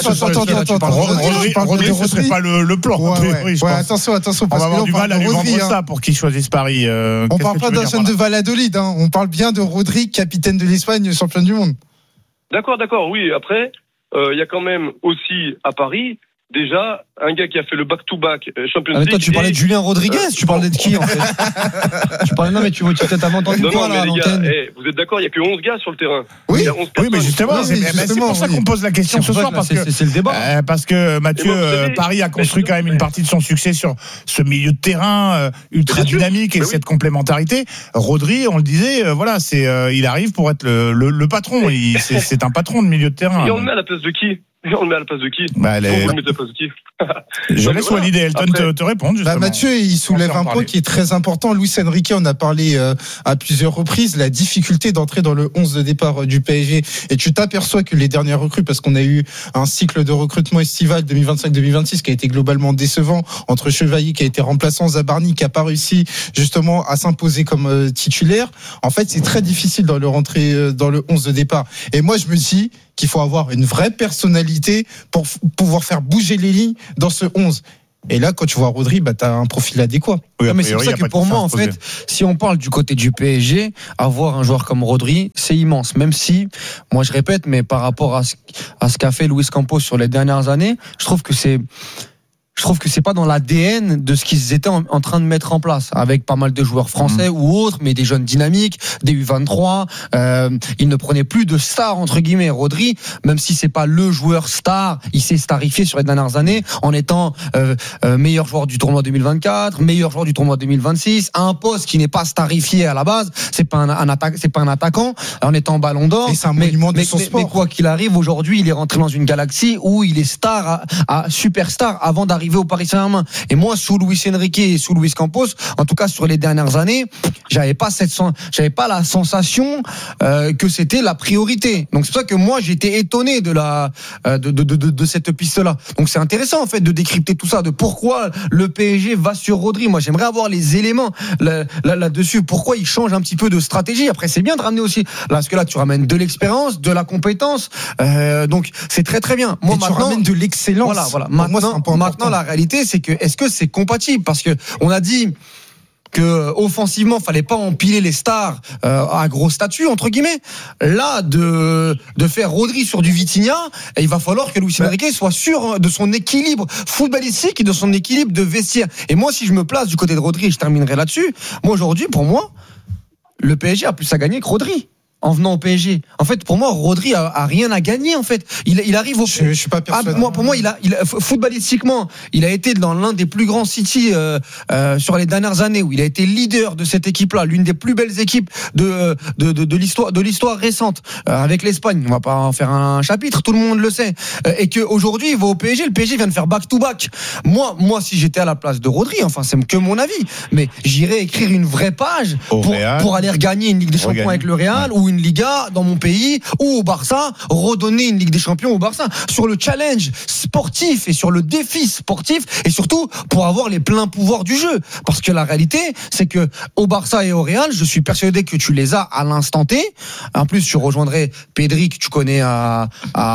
ce serait pas le plan. Attention, on va avoir du mal à lui vendre ça pour qu'il choisisse Paris. On parle pas d'un jeune de Valladolid, on parle bien de Rodri, capitaine de l'Espagne, champion du monde. D'accord, oui. Après, il y a quand même aussi à Paris déjà, un gars qui a fait le back-to-back Champions League. Toi, tu parlais de Julien Rodriguez, tu parlais de qui en fait? Tu parlais, non, mais tu t'avais entendu quoi là à l'antenne? Vous êtes d'accord, il n'y a que 11 gars sur le terrain. Oui, mais justement, c'est pour ça qu'on pose la question ce soir, parce que c'est le débat. Parce que Mathieu, Paris a construit quand même une partie de son succès sur ce milieu de terrain ultra dynamique et cette complémentarité. Rodri, on le disait, voilà, il arrive pour être le patron. C'est un patron de milieu de terrain. Et on le met à la place de qui? On le met à la place de qui? Je laisse Walid et Elton te répondre. Mathieu, il soulève un point qui est très important. Luis Enrique en a parlé à plusieurs reprises, la difficulté d'entrer dans le 11 de départ du PSG. Et tu t'aperçois que les dernières recrues, parce qu'on a eu un cycle de recrutement estival 2025-2026 qui a été globalement décevant, entre Chevalier qui a été remplaçant, Zabarni qui a pas réussi justement à s'imposer comme titulaire. En fait, c'est très difficile de le rentrer dans le 11 de départ. Et moi, je me dis qu'il faut avoir une vraie personnalité pour pouvoir faire bouger les lignes dans ce 11. Et là, quand tu vois Rodri, tu as un profil adéquat. Oui, mais c'est pour ça que pour moi, en fait, si on parle du côté du PSG, avoir un joueur comme Rodri, c'est immense. Même si, moi je répète, mais par rapport à ce qu'a fait Luis Campos sur les dernières années, je trouve que c'est pas dans l'ADN de ce qu'ils étaient en train de mettre en place, avec pas mal de joueurs français ou autres, mais des jeunes dynamiques, des U23. Ils ne prenaient plus de stars entre guillemets. Rodri, même si c'est pas le joueur star, il s'est starifié sur les dernières années en étant meilleur joueur du tournoi 2024, meilleur joueur du tournoi 2026, à un poste qui n'est pas starifié à la base. C'est pas un attaquant, en étant Ballon d'Or. Et c'est un monument de son sport. Mais quoi qu'il arrive, aujourd'hui, il est rentré dans une galaxie où il est star à superstar avant d'arriver au Paris Saint-Germain. Et moi, sous Luis Enrique et sous Luis Campos, en tout cas sur les dernières années, j'avais pas la sensation que c'était la priorité. Donc c'est pour ça que moi j'étais étonné de cette piste-là. Donc c'est intéressant en fait de décrypter tout ça, de pourquoi le PSG va sur Rodri. Moi j'aimerais avoir les éléments là-dessus. Pourquoi il change un petit peu de stratégie. Après c'est bien de ramener aussi, parce que là tu ramènes de l'expérience, de la compétence. Donc c'est très très bien. Moi maintenant, tu ramènes de l'excellence. Voilà. Maintenant la réalité, c'est que est-ce que c'est compatible? Parce que on a dit que offensivement, fallait pas empiler les stars à gros statut entre guillemets. Là, de faire Rodri sur du Vitinha, il va falloir que Luis Enrique soit sûr de son équilibre footballistique et de son équilibre de vestiaire. Et moi, si je me place du côté de Rodri, et je terminerai là-dessus. Moi aujourd'hui, pour moi, le PSG a plus à gagner que Rodri. En venant au PSG. En fait, pour moi, Rodri a rien à gagner, en fait. Il arrive au PSG. Je suis pas persuadé. Pour moi, footballistiquement, il a été dans l'un des plus grands City, sur les dernières années, où il a été leader de cette équipe-là, l'une des plus belles équipes de l'histoire récente, avec l'Espagne. On va pas en faire un chapitre, tout le monde le sait. Et que aujourd'hui, il va au PSG, le PSG vient de faire back-to-back. Moi, si j'étais à la place de Rodri, enfin, c'est que mon avis, mais j'irais écrire une vraie page pour aller regagner une Ligue des Champions avec le Real, ou une Liga dans mon pays, ou au Barça, redonner une Ligue des Champions au Barça, sur le challenge sportif et sur le défi sportif, et surtout pour avoir les pleins pouvoirs du jeu. Parce que la réalité, c'est que au Barça et au Real, je suis persuadé que tu les as à l'instant T. En plus, tu rejoindrais Pedri, que tu connais au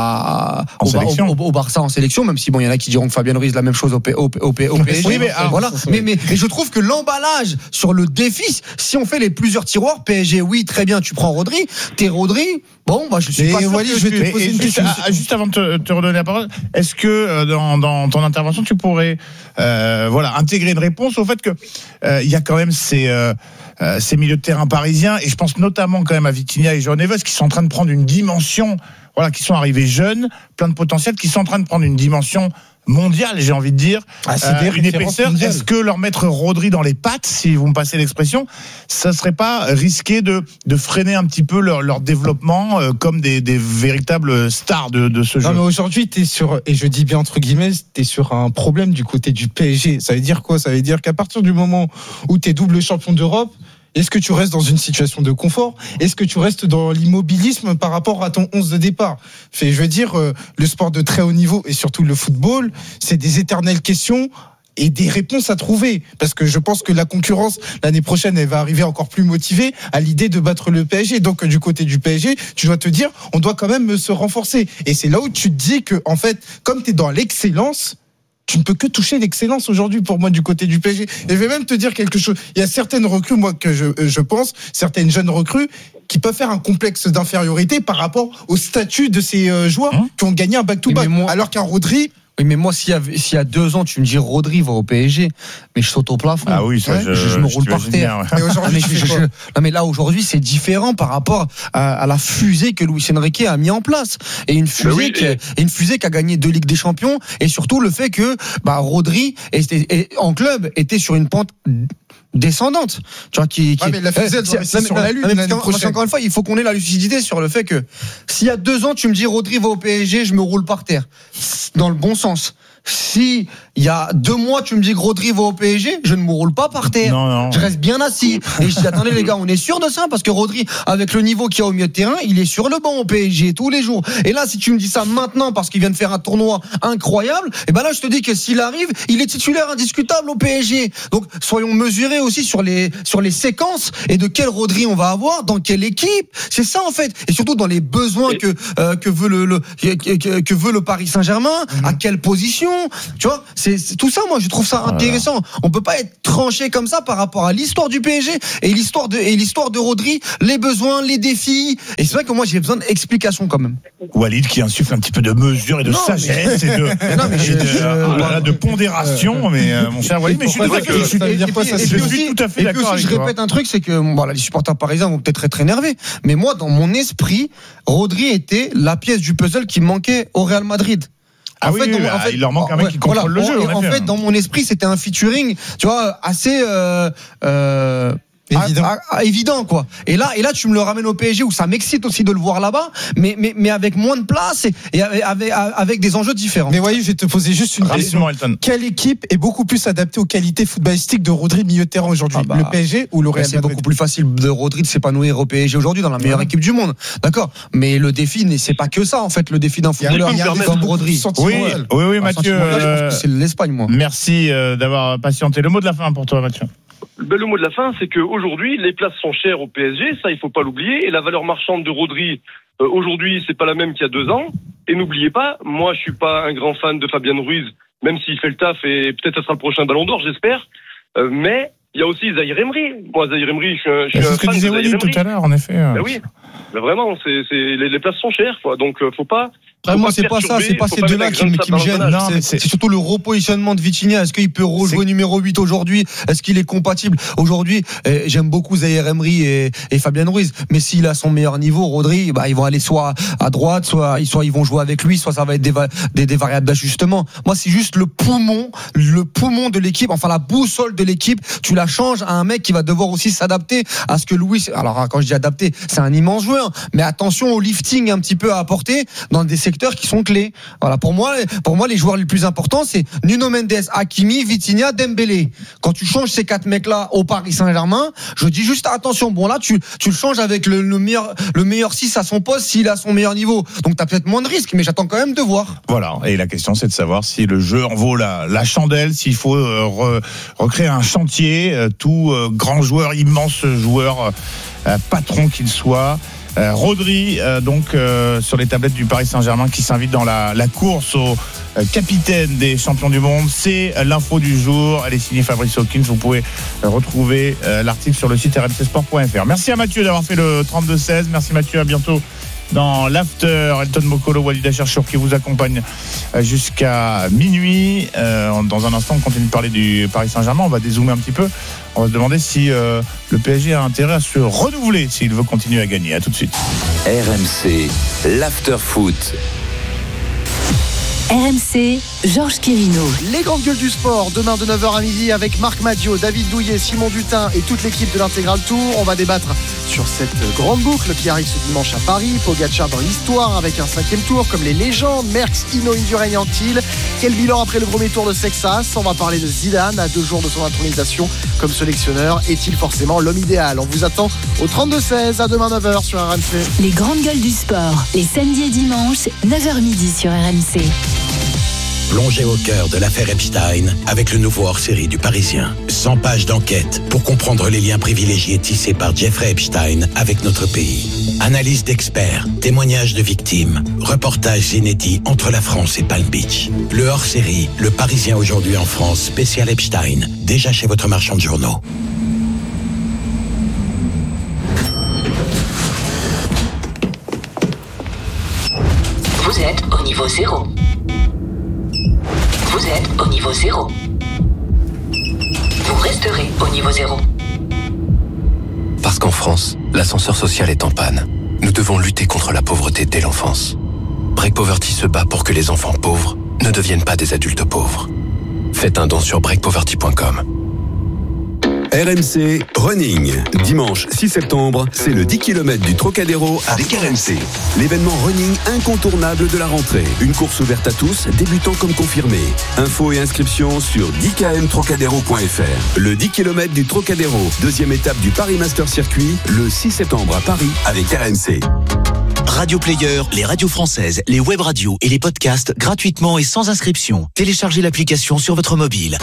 Barça en sélection, même si bon, il y en a qui diront que Fabien Ruiz la même chose au PSG. Oui, mais voilà. Mais je trouve que l'emballage sur le défi, si on fait les plusieurs tiroirs, PSG, oui, très bien, tu prends Rodri. T'es Rodri, bon, je suis pas sûr. Wally, je vais te poser une question. Juste avant de te redonner la parole, est-ce que dans ton intervention, tu pourrais intégrer une réponse au fait que il y a quand même ces milieux de terrain parisiens, et je pense notamment quand même à Vitinha et João Neves, qui sont en train de prendre une dimension, qui sont arrivés jeunes, plein de potentiel, qui sont en train de prendre une dimension mondiale, j'ai envie de dire, une épaisseur. Est-ce que leur mettre Rodri dans les pattes, si vous me passez l'expression, ça serait pas risqué de freiner un petit peu leur développement comme des véritables stars de ce jeu? Non, mais aujourd'hui, t'es sur, et je dis bien entre guillemets, t'es sur un problème du côté du PSG. Ça veut dire quoi? Ça veut dire qu'à partir du moment où t'es double champion d'Europe, est-ce que tu restes dans une situation de confort? Est-ce que tu restes dans l'immobilisme par rapport à ton 11 de départ? Je veux dire, le sport de très haut niveau et surtout le football, c'est des éternelles questions et des réponses à trouver. Parce que je pense que la concurrence, l'année prochaine, elle va arriver encore plus motivée à l'idée de battre le PSG. Donc, du côté du PSG, tu dois te dire, on doit quand même se renforcer. Et c'est là où tu te dis que, en fait, comme tu es dans l'excellence, tu ne peux que toucher l'excellence aujourd'hui pour moi du côté du PSG. Et je vais même te dire quelque chose. Il y a certaines recrues, moi, que je pense, certaines jeunes recrues, qui peuvent faire un complexe d'infériorité par rapport au statut de ces joueurs qui ont gagné un back-to-back. Alors qu'un Rodri, Oui, mais moi, s'il y a 2 ans, tu me dis Rodri va au PSG, mais je saute au plafond. Ah oui, ça, je me roule par terre. Bien, ouais. Mais aujourd'hui, non, mais là, aujourd'hui, c'est différent par rapport à la fusée que Luis Enrique a mis en place. Et une fusée, une fusée qui a gagné 2 Ligues des Champions, et surtout le fait que Rodri en club était sur une pente descendante. Tu vois, mais la fusée, c'est sur la Lune. Encore une fois, il faut qu'on ait la lucidité sur le fait que s'il y a 2 ans, tu me dis Rodri va au PSG, je me roule par terre. Dans le bon sens. Si il y a 2 mois, tu me dis que Rodri va au PSG, je ne me roule pas par terre. Non. Je reste bien assis. Et je dis, attendez les gars, on est sûr de ça? Parce que Rodri, avec le niveau qu'il y a au milieu de terrain, il est sur le banc au PSG tous les jours. Et là, si tu me dis ça maintenant, parce qu'il vient de faire un tournoi incroyable, et ben là, je te dis que s'il arrive, il est titulaire indiscutable au PSG. Donc, soyons mesurés aussi sur les séquences et de quel Rodri on va avoir, dans quelle équipe. C'est ça, en fait. Et surtout dans les besoins que veut le Paris Saint-Germain, à quelle position. Tu vois, c'est tout ça. Moi, je trouve ça intéressant. On peut pas être tranché comme ça par rapport à l'histoire du PSG et l'histoire de Rodri, les besoins, les défis. Et c'est vrai que moi, j'ai besoin d'explications quand même. Walid qui insuffle un petit peu de mesure et de sagesse et de pondération. Mais mon cher Walid, mais je suis tout à fait d'accord avec toi. Je répète un truc, c'est que les supporters parisiens vont peut-être être énervés, mais moi, dans mon esprit, Rodri était la pièce du puzzle qui manquait au Real Madrid. En fait, il leur manque un mec qui contrôle le jeu. En fait, dans mon esprit, c'était un featuring, tu vois, assez évident quoi. Et là tu me le ramènes au PSG où ça m'excite aussi de le voir là-bas, mais avec moins de place et avec des enjeux différents. Mais voyez, je vais te poser juste une question. Quelle équipe est beaucoup plus adaptée aux qualités footballistiques de Rodri milieu de terrain aujourd'hui, le PSG ou le Real Madrid? C'est beaucoup plus facile de Rodri de s'épanouir au PSG aujourd'hui dans la meilleure équipe du monde. D'accord. Mais le défi, c'est pas que ça en fait. Le défi d'un footballeur comme Rodri. Oui, Mathieu. Je pense que c'est l'Espagne, moi. Merci d'avoir patienté. Le mot de la fin pour toi, Mathieu. Le mot de la fin, c'est qu'aujourd'hui, les places sont chères au PSG, ça il faut pas l'oublier, et la valeur marchande de Rodri, aujourd'hui, c'est pas la même qu'il y a 2 ans. Et n'oubliez pas, moi je suis pas un grand fan de Fabian Ruiz, même s'il fait le taf, et peut-être ça sera le prochain Ballon d'Or, j'espère, mais il y a aussi Zahir Emery. Moi, Zahir Emery, je suis un fan de Zahir Emery. C'est ce que disait Walid tout à l'heure, en effet. Ben oui, mais vraiment, les places sont chères, quoi, donc faut pas... Moi, c'est pas ça, c'est pas ces deux-là qui me gênent. C'est surtout le repositionnement de Vitinha. Est-ce qu'il peut rejouer numéro 8 aujourd'hui? Est-ce qu'il est compatible? Aujourd'hui, j'aime beaucoup Zahir Emery et Fabien Ruiz. Mais s'il a son meilleur niveau, Rodri, ils vont aller soit à droite, soit ils vont jouer avec lui, soit ça va être des variables d'ajustement. Moi, c'est juste le poumon de l'équipe, enfin la boussole de l'équipe. Tu la changes à un mec qui va devoir aussi s'adapter à ce que Luis, alors quand je dis adapter, c'est un immense joueur. Mais attention au lifting un petit peu à apporter dans des secteurs qui sont clés. Voilà, pour moi, les joueurs les plus importants, c'est Nuno Mendes, Hakimi, Vitinha, Dembélé. Quand tu changes ces 4 mecs-là au Paris Saint-Germain, je dis juste attention. Bon, là, tu le changes avec le meilleur 6 à son poste s'il a son meilleur niveau. Donc, t'as peut-être moins de risques, mais j'attends quand même de voir. Voilà. Et la question, c'est de savoir si le jeu en vaut la chandelle, s'il faut recréer un chantier, tout grand joueur, immense joueur, patron qu'il soit. Rodri, sur les tablettes du Paris Saint-Germain, qui s'invite dans la course au capitaine des champions du monde. C'est l'info du jour. Elle est signée Fabrice Hawkins. Vous pouvez retrouver l'article sur le site rmcsport.fr. Merci à Mathieu d'avoir fait le 32-16. Merci Mathieu, à bientôt dans l'after. Elton Mokolo, Walid Acharchour qui vous accompagne jusqu'à minuit. Dans un instant, on continue de parler du Paris Saint-Germain. On va dézoomer un petit peu. On va se demander si le PSG a intérêt à se renouveler s'il veut continuer à gagner. À tout de suite. RMC, l'after foot. RMC, Georges Quirino. Les grandes gueules du sport, demain de 9h à midi avec Marc Madiot, David Douillet, Simon Dutin et toute l'équipe de l'Intégral Tour. On va débattre sur cette grande boucle qui arrive ce dimanche à Paris. Pogacar dans l'histoire avec un 5e tour, comme les légendes Merckx, Hinault, Indurain et Antil. Quel bilan après le premier tour de Sexas? On va parler de Zidane à 2 jours de son intronisation comme sélectionneur. Est-il forcément l'homme idéal? On vous attend au 32-16, à demain 9h sur RMC. Les grandes gueules du sport, les samedis et dimanches, 9h midi sur RMC. Plongez au cœur de l'affaire Epstein avec le nouveau hors-série du Parisien. 100 pages d'enquête pour comprendre les liens privilégiés tissés par Jeffrey Epstein avec notre pays. Analyse d'experts, témoignages de victimes, reportages inédits entre la France et Palm Beach. Le hors-série, le Parisien aujourd'hui en France, spécial Epstein, déjà chez votre marchand de journaux. Vous êtes au niveau 0. Vous êtes au niveau 0. Vous resterez au niveau 0. Parce qu'en France, l'ascenseur social est en panne. Nous devons lutter contre la pauvreté dès l'enfance. Break Poverty se bat pour que les enfants pauvres ne deviennent pas des adultes pauvres. Faites un don sur breakpoverty.com. RMC Running. Dimanche 6 septembre, c'est le 10 km du Trocadéro avec RMC. L'événement running incontournable de la rentrée. Une course ouverte à tous, débutants comme confirmés. Infos et inscriptions sur 10kmtrocadéro.fr. Le 10 km du Trocadéro, deuxième étape du Paris Master Circuit, le 6 septembre à Paris avec RMC. Radio Player, les radios françaises, les web radios et les podcasts gratuitement et sans inscription. Téléchargez l'application sur votre mobile.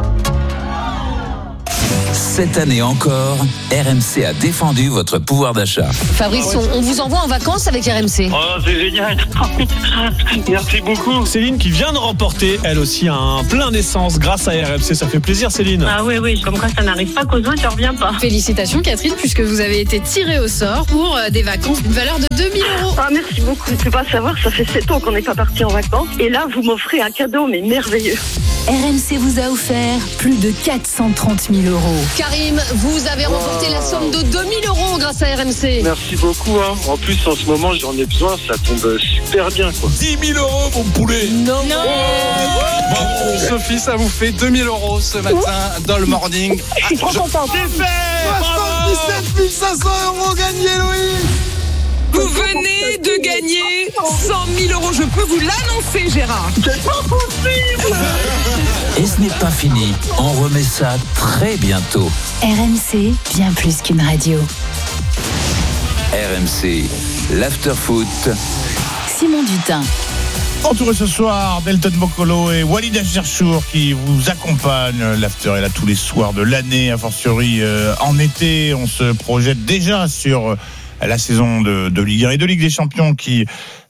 Cette année encore, RMC a défendu votre pouvoir d'achat. Fabrice, on vous envoie en vacances avec RMC. Oh, c'est génial. Merci beaucoup. Céline qui vient de remporter, elle aussi, un plein d'essence grâce à RMC. Ça fait plaisir, Céline. Ah oui, comme quoi ça n'arrive pas qu'aux autres, ça revient pas. Félicitations, Catherine, puisque vous avez été tirée au sort pour des vacances d'une valeur de 2000 €. Ah, merci beaucoup. Tu peux pas savoir, ça fait 7 ans qu'on n'est pas parti en vacances. Et là, vous m'offrez un cadeau, mais merveilleux. RMC vous a offert plus de 430 000 €. Karim, vous avez remporté la somme de 2000 € grâce à RMC. Merci beaucoup. En plus, en ce moment, j'en ai besoin. Ça tombe super bien, quoi. 10 000 €, mon poulet. Non. Bravo, Sophie, ça vous fait 2000 € ce matin dans le morning. Je suis trop content. C'est fait. 77 500 € gagnés, Louis. Vous venez de gagner 100 000 €. Je peux vous l'annoncer, Gérard. C'est pas possible. Et ce n'est pas fini. On remet ça très bientôt. RMC, bien plus qu'une radio. RMC, l'after-foot. Simon Dutin. Entouré ce soir d'Elton Bokolo et Walid Acharchour qui vous accompagnent. L'after est là tous les soirs de l'année, a fortiori en été. On se projette déjà sur la saison de Ligue 1 et de Ligue des Champions qui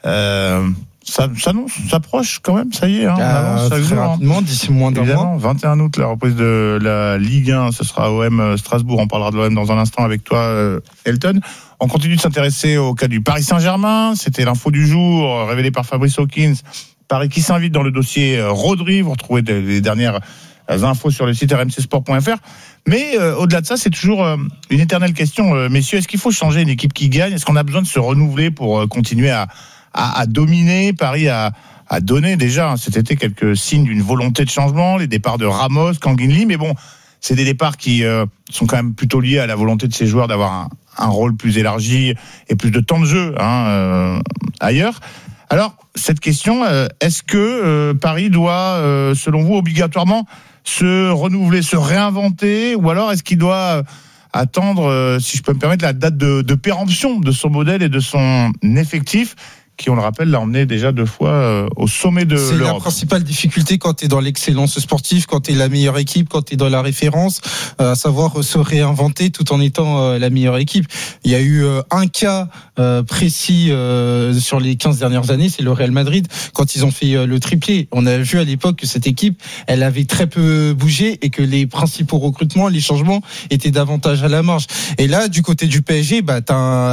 s'approche quand même, ça y est. Très rapidement, d'ici moins d'un mois. 21 août, la reprise de la Ligue 1, ce sera OM Strasbourg. On parlera de l'OM dans un instant avec toi, Elton. On continue de s'intéresser au cas du Paris Saint-Germain. C'était l'info du jour, révélée par Fabrice Hawkins. Paris qui s'invite dans le dossier Rodri. Vous retrouvez les dernières infos sur le site rmcsport.fr. Mais au-delà de ça, c'est toujours une éternelle question. Messieurs, est-ce qu'il faut changer une équipe qui gagne ? Est-ce qu'on a besoin de se renouveler pour continuer à dominer ? Paris a donné déjà cet été quelques signes d'une volonté de changement. Les départs de Ramos, Kanguinli. Mais bon, c'est des départs qui sont quand même plutôt liés à la volonté de ces joueurs d'avoir un rôle plus élargi et plus de temps de jeu ailleurs. Alors, cette question, est-ce que Paris doit, selon vous, obligatoirement se renouveler, se réinventer, ou alors est-ce qu'il doit attendre, si je peux me permettre, la date de péremption de son modèle et de son effectif qui, on le rappelle, l'a emmené déjà 2 fois au sommet de l'Europe. C'est la principale difficulté quand tu es dans l'excellence sportive, quand tu es la meilleure équipe, quand tu es dans la référence, à savoir se réinventer tout en étant la meilleure équipe. Il y a eu un cas précis sur les 15 dernières années, c'est le Real Madrid, quand ils ont fait le triplé. On a vu à l'époque que cette équipe, elle avait très peu bougé et que les principaux recrutements, les changements étaient davantage à la marge. Et là, du côté du PSG, t'as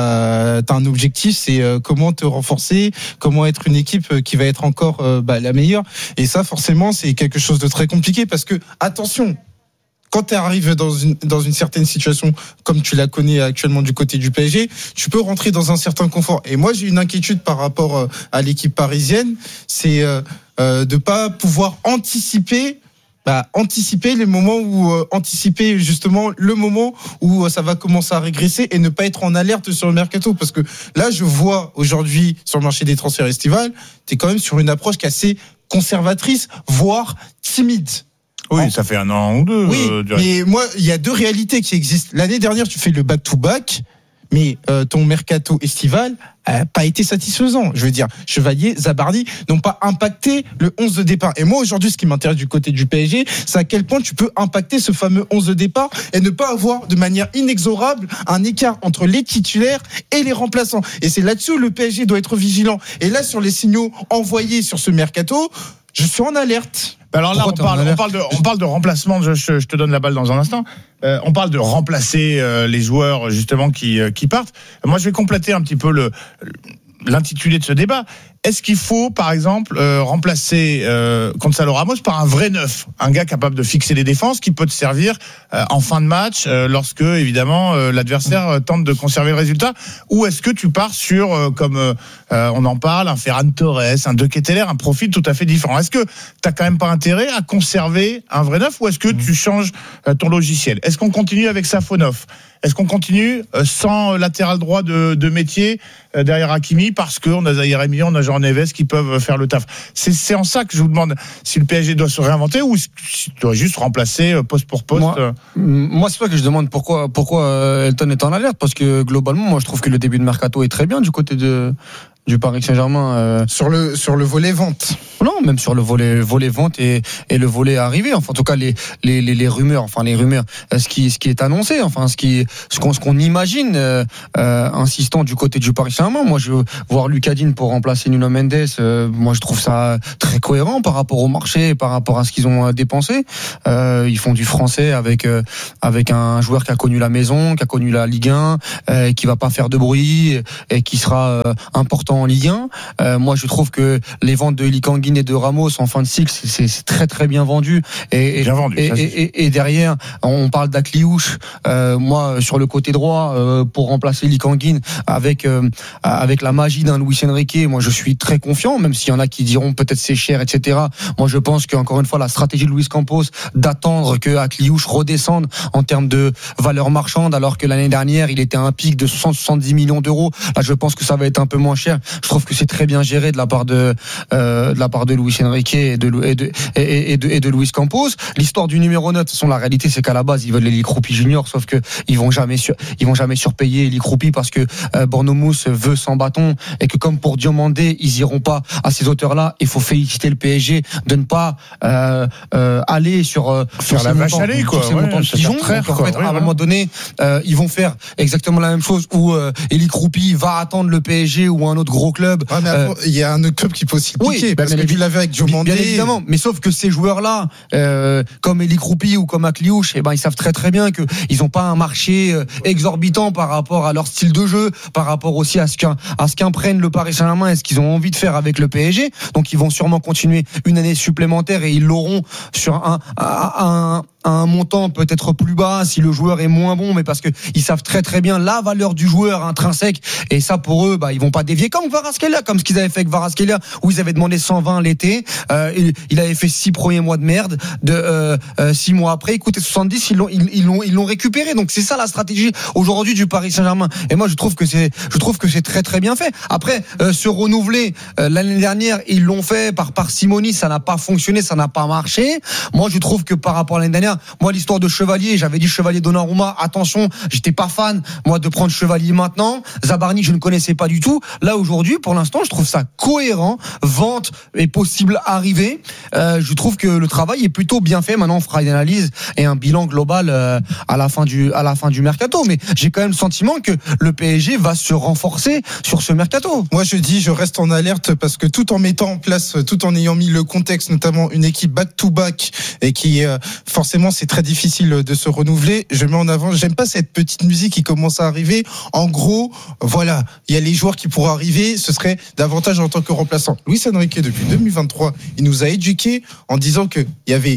un objectif, c'est comment te renforcer, comment être une équipe qui va être encore la meilleure. Et ça, forcément, c'est quelque chose de très compliqué parce que, attention, quand tu arrives dans une certaine situation comme tu la connais actuellement du côté du PSG, tu peux rentrer dans un certain confort. Et moi, j'ai une inquiétude par rapport à l'équipe parisienne, c'est de pas pouvoir anticiper les moments où anticiper justement le moment où ça va commencer à régresser et ne pas être en alerte sur le mercato, parce que là je vois aujourd'hui sur le marché des transferts estivales, t'es quand même sur une approche qui est assez conservatrice, voire timide. Oui, ça fait 1 an ou 2. Oui, mais moi il y a 2 réalités qui existent. L'année dernière tu fais le back-to-back, mais ton mercato estival n'a pas été satisfaisant. Je veux dire, Chevalier, Zabardi n'ont pas impacté le 11 de départ. Et moi, aujourd'hui, ce qui m'intéresse du côté du PSG, c'est à quel point tu peux impacter ce fameux 11 de départ et ne pas avoir de manière inexorable un écart entre les titulaires et les remplaçants. Et c'est là-dessus où le PSG doit être vigilant. Et là, sur les signaux envoyés sur ce mercato, je suis en alerte. Alors là, on parle de remplacement. Je te donne la balle dans un instant. On parle de remplacer les joueurs justement qui partent. Moi, je vais compléter un petit peu l'intitulé de ce débat. Est-ce qu'il faut, par exemple, remplacer Gonzalo Ramos par un vrai neuf, un gars capable de fixer les défenses, qui peut te servir en fin de match, lorsque évidemment l'adversaire tente de conserver le résultat, ou est-ce que tu pars sur, comme on en parle, un Ferran Torres, un De Ketelaere, un profil tout à fait différent? Est-ce que t'as quand même pas intérêt à conserver un vrai neuf, ou est-ce que tu changes ton logiciel? Est-ce qu'on continue avec Safonov? Est-ce qu'on continue sans latéral droit de métier derrière Hakimi, parce qu'on a Zahir Emery, on a Jean Neves qui peuvent faire le taf? C'est en ça que je vous demande si le PSG doit se réinventer, ou si tu dois juste remplacer poste pour poste. Moi c'est pas que je demande pourquoi Elton est en alerte, parce que globalement moi je trouve que le début de mercato est très bien du côté du Paris Saint-Germain. Sur le volet vente. Non, même sur le volet vente et le volet arrivé. Enfin, en tout cas, les rumeurs, ce qui est annoncé, enfin, ce qu'on imagine, insistant du côté du Paris Saint-Germain. Moi, je veux voir Lucas Digne pour remplacer Nuno Mendes. Moi, je trouve ça très cohérent par rapport au marché, par rapport à ce qu'ils ont dépensé. Ils font du français avec un joueur qui a connu la maison, qui a connu la Ligue 1, qui va pas faire de bruit et qui sera important en Ligue 1. Moi, je trouve que les ventes de Ely Kangin et de Ramos en fin de cycle, c'est très très bien vendu. Bien vendu. Et derrière, on parle d'Akliouche. Moi, sur le côté droit, pour remplacer Ely Kangin avec la magie d'un Luis Enrique, moi, je suis très confiant, même s'il y en a qui diront peut-être c'est cher, etc. Moi, je pense qu'encore une fois, la stratégie de Luis Campos d'attendre que Akliouche redescende en termes de valeur marchande, alors que l'année dernière, il était à un pic de 70 millions d'euros. Là, je pense que ça va être un peu moins cher. Je trouve que c'est très bien géré de la part de Luis Enrique et de Luis Campos. L'histoire du numéro 9, de toute façon, la réalité, c'est qu'à la base, ils veulent Eli Kroupi Junior, sauf que ils vont jamais surpayer Eli Kroupi, parce que Bournemouth veut sans bâton, et que comme pour Diomandé, ils iront pas à ces hauteurs-là. Il faut féliciter le PSG de ne pas aller sur la vache à lait, quoi. Ces montants de pigeons. À un moment donné, ils vont faire exactement la même chose, où Eli Kroupi va attendre le PSG ou un autre gros club. Ouais, mais il y a un autre club qui peut aussi piquer, parce que tu l'avais avec Diomandé. Bien évidemment, mais sauf que ces joueurs-là, comme Eli Kroupi ou comme Akliouche, ils savent très très bien qu'ils n'ont pas un marché exorbitant par rapport à leur style de jeu, par rapport aussi à ce qu'imprègne le Paris Saint-Germain et ce qu'ils ont envie de faire avec le PSG. Donc ils vont sûrement continuer une année supplémentaire, et ils l'auront sur un montant peut-être plus bas si le joueur est moins bon, mais parce que ils savent très très bien la valeur du joueur intrinsèque, et ça pour eux, ils vont pas dévier comme Kvaratskhelia, comme ce qu'ils avaient fait avec Kvaratskhelia, où ils avaient demandé 120 l'été, il avait fait 6 premiers mois de merde, 6 mois après, écoutez, 70, ils l'ont récupéré. Donc c'est ça la stratégie aujourd'hui du Paris Saint-Germain, et moi je trouve que c'est très très bien fait. Après, se renouveler, l'année dernière ils l'ont fait par parcimonie, ça n'a pas fonctionné, ça n'a pas marché. Moi je trouve que par rapport à l'année dernière, moi l'histoire de Chevalier, j'avais dit Chevalier Donnarumma, attention, j'étais pas fan moi de prendre Chevalier maintenant. Zabarni, je ne connaissais pas du tout. Là aujourd'hui, pour l'instant, je trouve ça cohérent. Vente est possible arrivée. Je trouve que le travail est plutôt bien fait. Maintenant, on fera une analyse et un bilan global à la fin du mercato. Mais j'ai quand même le sentiment que le PSG va se renforcer sur ce mercato. Moi, je reste en alerte, parce que tout en mettant en place, tout en ayant mis le contexte, notamment une équipe back-to-back, et qui forcément c'est très difficile de se renouveler, je mets en avant, j'aime pas cette petite musique qui commence à arriver. En gros, voilà, il y a les joueurs qui pourraient arriver, ce serait davantage en tant que remplaçant. Luis Enrique, depuis 2023, il nous a éduqués en disant que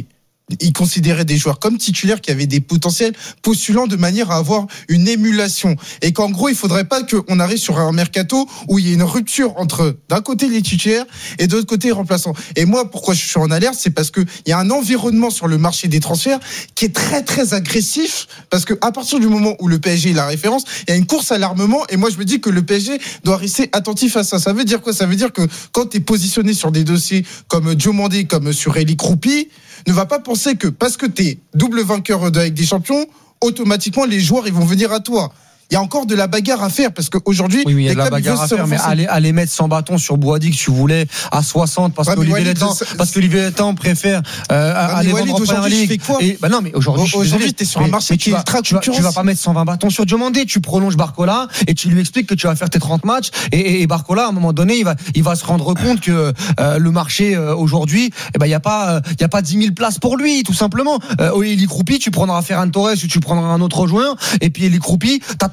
il considérait des joueurs comme titulaires qui avaient des potentiels postulant de manière à avoir une émulation, et qu'en gros il faudrait pas qu'on arrive sur un mercato où il y ait une rupture entre d'un côté les titulaires et de l'autre côté les remplaçants. Et moi, pourquoi je suis en alerte, c'est parce que il y a un environnement sur le marché des transferts qui est très très agressif, parce que à partir du moment où le PSG est la référence, il y a une course à l'armement, et moi je me dis que le PSG doit rester attentif à ça. Ça veut dire quoi? Ça veut dire que quand tu es positionné sur des dossiers comme Diomandé, comme sur Eli Kroupi, ne va pas penser que parce que tu es double vainqueur de Ligue des Champions, automatiquement les joueurs ils vont venir à toi. Il y a encore de la bagarre à faire, parce qu'aujourd'hui, il y a de la bagarre à faire, mais aller mettre 100 bâtons sur Boadi, que tu voulais à 60, parce qu'Olivier Létang préfère aller vendre en première ligue. Non, mais aujourd'hui t'es sur un marché qui est ultra concurrentiel. Tu vas pas mettre 120 bâtons sur Diomandé, tu prolonges Barcola et tu lui expliques que tu vas faire tes 30 matchs, et Barcola, à un moment donné, il va se rendre compte que le marché aujourd'hui, il y a pas 10 000 places pour lui, tout simplement. Eli Kroupi, tu prendras Ferran Torres ou tu prendras un autre joueur, et puis Eli Kroupi, t'attends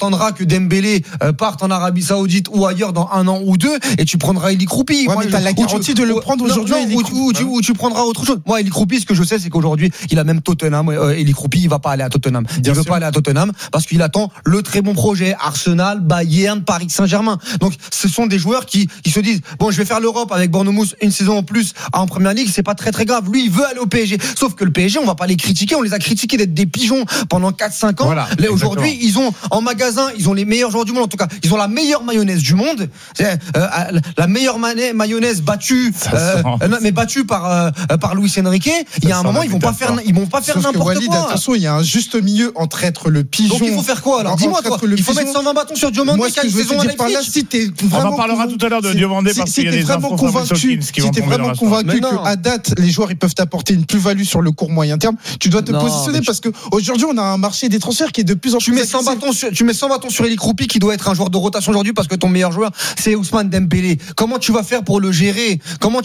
attendras que Dembélé parte en Arabie Saoudite ou ailleurs dans 1 an ou 2 et tu prendras Eli Kroupi. Ouais, mais t'as la garantie de le prendre aujourd'hui. Ou tu prendras autre chose. Moi, Eli Kroupi, ce que je sais, c'est qu'aujourd'hui, il a même Tottenham. Eli Kroupi, il va pas aller à Tottenham. Il veut pas aller à Tottenham parce qu'il attend le très bon projet Arsenal, Bayern, Paris Saint-Germain. Donc, ce sont des joueurs qui se disent bon, je vais faire l'Europe avec Bournemouth une saison en plus en Première Ligue, c'est pas très très grave. Lui, il veut aller au PSG. Sauf que le PSG, on va pas les critiquer. On les a critiqués d'être des pigeons pendant 4-5 ans. Voilà, aujourd'hui, ils ont en magasin, ils ont les meilleurs joueurs du monde. En tout cas, ils ont la meilleure mayonnaise du monde. La meilleure mayonnaise battue, mais battue par Luis Enrique. Il y a un moment, ils vont pas faire n'importe quoi. Attention, il y a un juste milieu entre être le pigeon. Donc il faut faire quoi alors? Dis-moi, toi, il faut mettre 120 bâtons sur Diomandé qui a une saison à Leipzig. On en parlera tout à l'heure de Diomandé parce qu'il y a des infos convaincu qu'à date, les joueurs ils peuvent t'apporter une plus-value sur le court moyen terme, tu dois te positionner parce que aujourd'hui on a un marché des transferts qui est de plus en plus. Tu mets 100 bâtons sur Eli Kroupi qui doit être un joueur de rotation aujourd'hui parce que ton meilleur joueur c'est Ousmane Dembélé. Comment tu vas faire pour le gérer?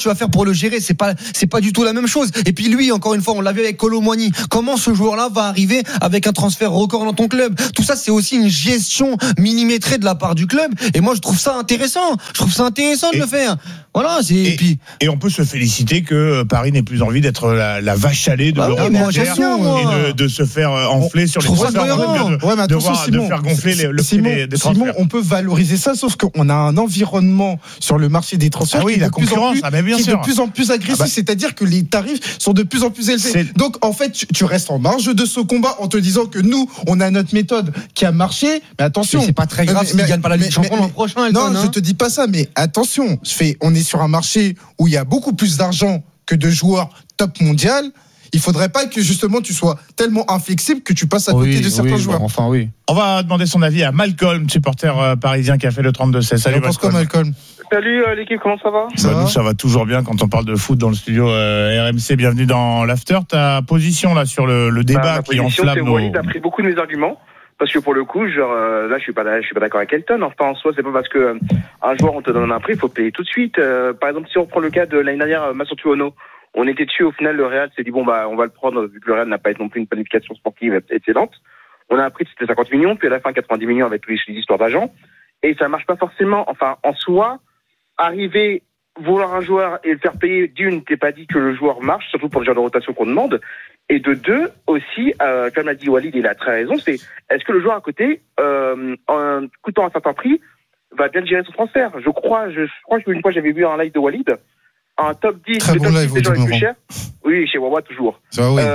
C'est pas du tout la même chose. Et puis lui, encore une fois, on l'a vu avec Kolo Muani. Comment ce joueur-là va arriver avec un transfert record dans ton club? Tout ça, c'est aussi une gestion millimétrée de la part du club. Et moi, je trouve ça intéressant. De le faire. Voilà. Et on peut se féliciter que Paris n'ait plus envie d'être la vache à lait de l'Europe et de se faire enfler sur les transferts, de faire gonfler le prix des transferts. Simon, on peut valoriser ça, sauf qu'on a un environnement sur le marché des transferts qui est de plus en plus agressif, c'est-à-dire que les tarifs sont de plus en plus élevés. Donc en fait, tu restes en marge de ce combat en te disant que nous, on a notre méthode qui a marché, mais attention. Mais c'est pas très grave s'ils gagnent pas la Ligue des Champions l'an prochain. Non, je te dis pas ça, mais attention, on est sur un marché où il y a beaucoup plus d'argent que de joueurs top mondial. Il faudrait pas que justement tu sois tellement inflexible que tu passes à côté de certains joueurs. Enfin oui. On va demander son avis à Malcolm, supporter parisien qui a fait le 32-16. Salut Malcolm. Salut l'équipe, comment ça va? Ça va toujours bien quand on parle de foot dans le studio RMC. Bienvenue dans l'After. Ta position là sur le débat qui enflamme nos... Walid a pris beaucoup de mes arguments. Parce que pour le coup, là, je suis pas d'accord avec Elton. Enfin, en soi, c'est pas parce que un joueur on te donne un prix, il faut payer tout de suite. Par exemple, si on prend le cas de l'année dernière, Massotuono, on était dessus. Au final, le Real s'est dit bon on va le prendre vu que le Real n'a pas non plus une planification sportive excellente. On a appris que c'était 50 millions, puis à la fin 90 millions avec les histoires d'agents. Et ça marche pas forcément. Enfin, en soi, arriver vouloir un joueur et le faire payer d'une, t'es pas dit que le joueur marche, surtout pour le genre de rotation qu'on demande. Et de deux, aussi, comme l'a dit Walid, il a très raison, c'est est-ce que le joueur à côté, en coûtant un certain prix, va bien gérer son transfert? Je crois que une fois j'avais vu un live de Walid, un top 10 des joueurs les plus chers. Oui, chez Wawa toujours. Ça, oui,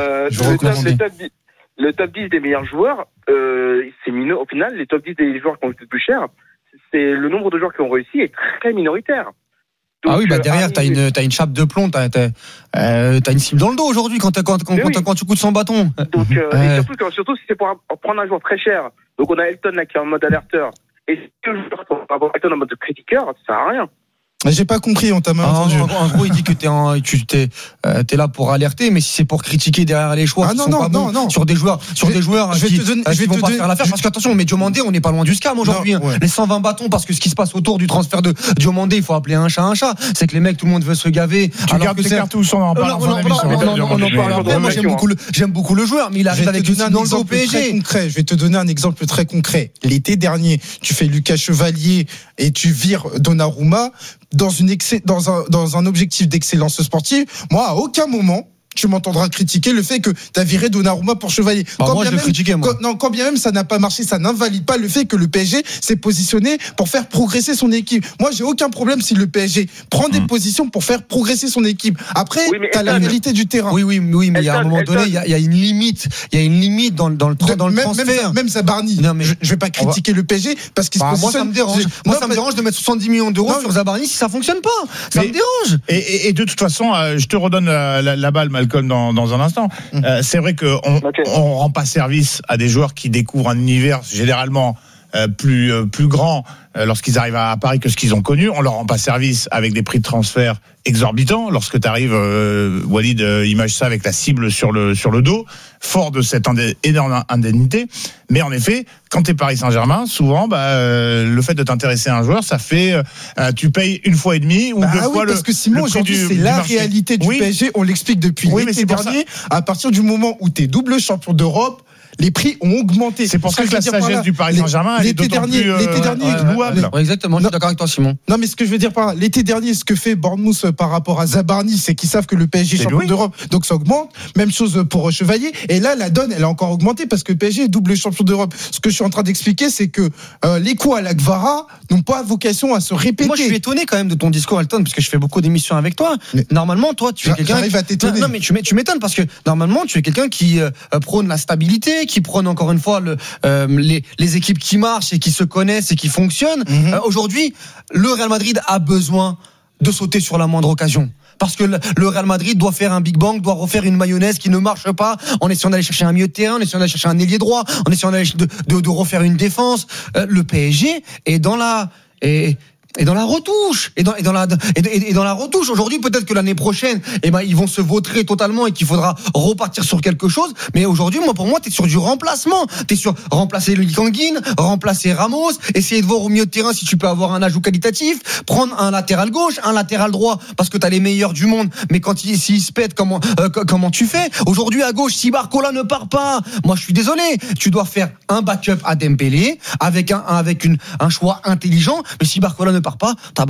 le top 10 des meilleurs joueurs, c'est mineur. Au final, les top 10 des joueurs qui ont été le plus cher, c'est le nombre de joueurs qui ont réussi est très minoritaire. Donc, derrière, t'as une chape de plomb, t'as une cible dans le dos aujourd'hui quand tu coûtes 100 bâtons. Donc, et surtout si c'est pour prendre un joueur très cher. Donc, on a Elton là qui est en mode alerteur. Et si le joueur pour avoir Elton en mode critiqueur, ça sert à rien. J'ai pas compris, on t'a mal entendu. En gros, il dit que t'es là pour alerter, mais si c'est pour critiquer derrière les choix non. sur des joueurs qui vont pas faire l'affaire, parce qu'attention, mais Diomandé, on n'est pas loin du scam aujourd'hui. Les 120 bâtons, parce que ce qui se passe autour du transfert de Diomandé, il faut appeler un chat. C'est que les mecs, tout le monde veut se gaver. Tu gardes tes cartouches, on en parle. Moi, j'aime beaucoup le joueur, mais il arrive avec une dans le dos au PSG. Je vais te donner un exemple très concret. L'été dernier, tu fais Lucas Chevalier et tu vires Donnarumma dans un objectif d'excellence sportive. Moi, à aucun moment tu m'entendras critiquer le fait que tu as viré Donnarumma pour Chevalier. Quand bien même ça n'a pas marché, ça n'invalide pas le fait que le PSG s'est positionné pour faire progresser son équipe. Moi, j'ai aucun problème si le PSG prend des positions pour faire progresser son équipe. Après, tu as la réalité du terrain. Oui, mais il y a un moment donné, il y a une limite. Il y a une limite dans le transfert. Même Zabarni. Je vais pas critiquer le PSG parce qu'il se positionne. Moi, ça me dérange de mettre 70 millions d'euros sur Zabarni si ça fonctionne pas. Ça me dérange. Et de toute façon, je te redonne la balle, Malcolm, dans un instant. C'est vrai qu'on rend pas service à des joueurs qui découvrent un univers généralement plus grand lorsqu'ils arrivent à Paris que ce qu'ils ont connu. On leur rend pas service avec des prix de transfert exorbitants. Lorsque tu arrives, Walid image ça avec la cible sur le dos, fort de cette énorme indemnité. Mais en effet, quand tu es Paris Saint-Germain, souvent, le fait de t'intéresser à un joueur, ça fait tu payes une fois et demie ou deux fois parce que Simon, aujourd'hui, c'est la réalité du PSG. On l'explique depuis l'été dernier. À partir du moment où tu es double champion d'Europe, les prix ont augmenté. C'est pour ça que la sagesse du Paris Saint-Germain, elle est d'autant plus louable. Exactement, je suis d'accord avec toi, Simon. Non, mais ce que je veux dire par là, l'été dernier, ce que fait Bournemouth par rapport à Zabarni, c'est qu'ils savent que le PSG est champion d'Europe, donc ça augmente. Même chose pour Chevalier. Et là, la donne, elle a encore augmenté parce que le PSG est double champion d'Europe. Ce que je suis en train d'expliquer, c'est que les coups à la Gvara n'ont pas vocation à se répéter. Moi, je suis étonné quand même de ton discours, Alton, parce que je fais beaucoup d'émissions avec toi. Normalement, toi, tu es quelqu'un. J'arrive à t'étonner. Non, mais tu m'étonnes parce que normalement, tu es quelqu'un qui prône la stabilité, qui prône encore une fois les équipes qui marchent et qui se connaissent et qui fonctionnent. Aujourd'hui, le Real Madrid a besoin de sauter sur la moindre occasion. Parce que le Real Madrid doit faire un Big Bang, doit refaire une mayonnaise qui ne marche pas, en essayant d'aller chercher un milieu de terrain, en essayant d'aller chercher un ailier droit, en essayant d'aller de refaire une défense. Le PSG est dans la retouche, et dans la retouche. Aujourd'hui, peut-être que l'année prochaine, ils vont se vautrer totalement et qu'il faudra repartir sur quelque chose. Mais aujourd'hui, pour moi, t'es sur du remplacement. T'es sur remplacer le Likanguin, remplacer Ramos, essayer de voir au milieu de terrain si tu peux avoir un ajout qualitatif, prendre un latéral gauche, un latéral droit, parce que t'as les meilleurs du monde. Mais s'ils se pètent, comment tu fais? Aujourd'hui, à gauche, si Barcola ne part pas, moi, je suis désolé. Tu dois faire un backup à Dembélé avec un choix intelligent. Mais si Barcola ne part pas,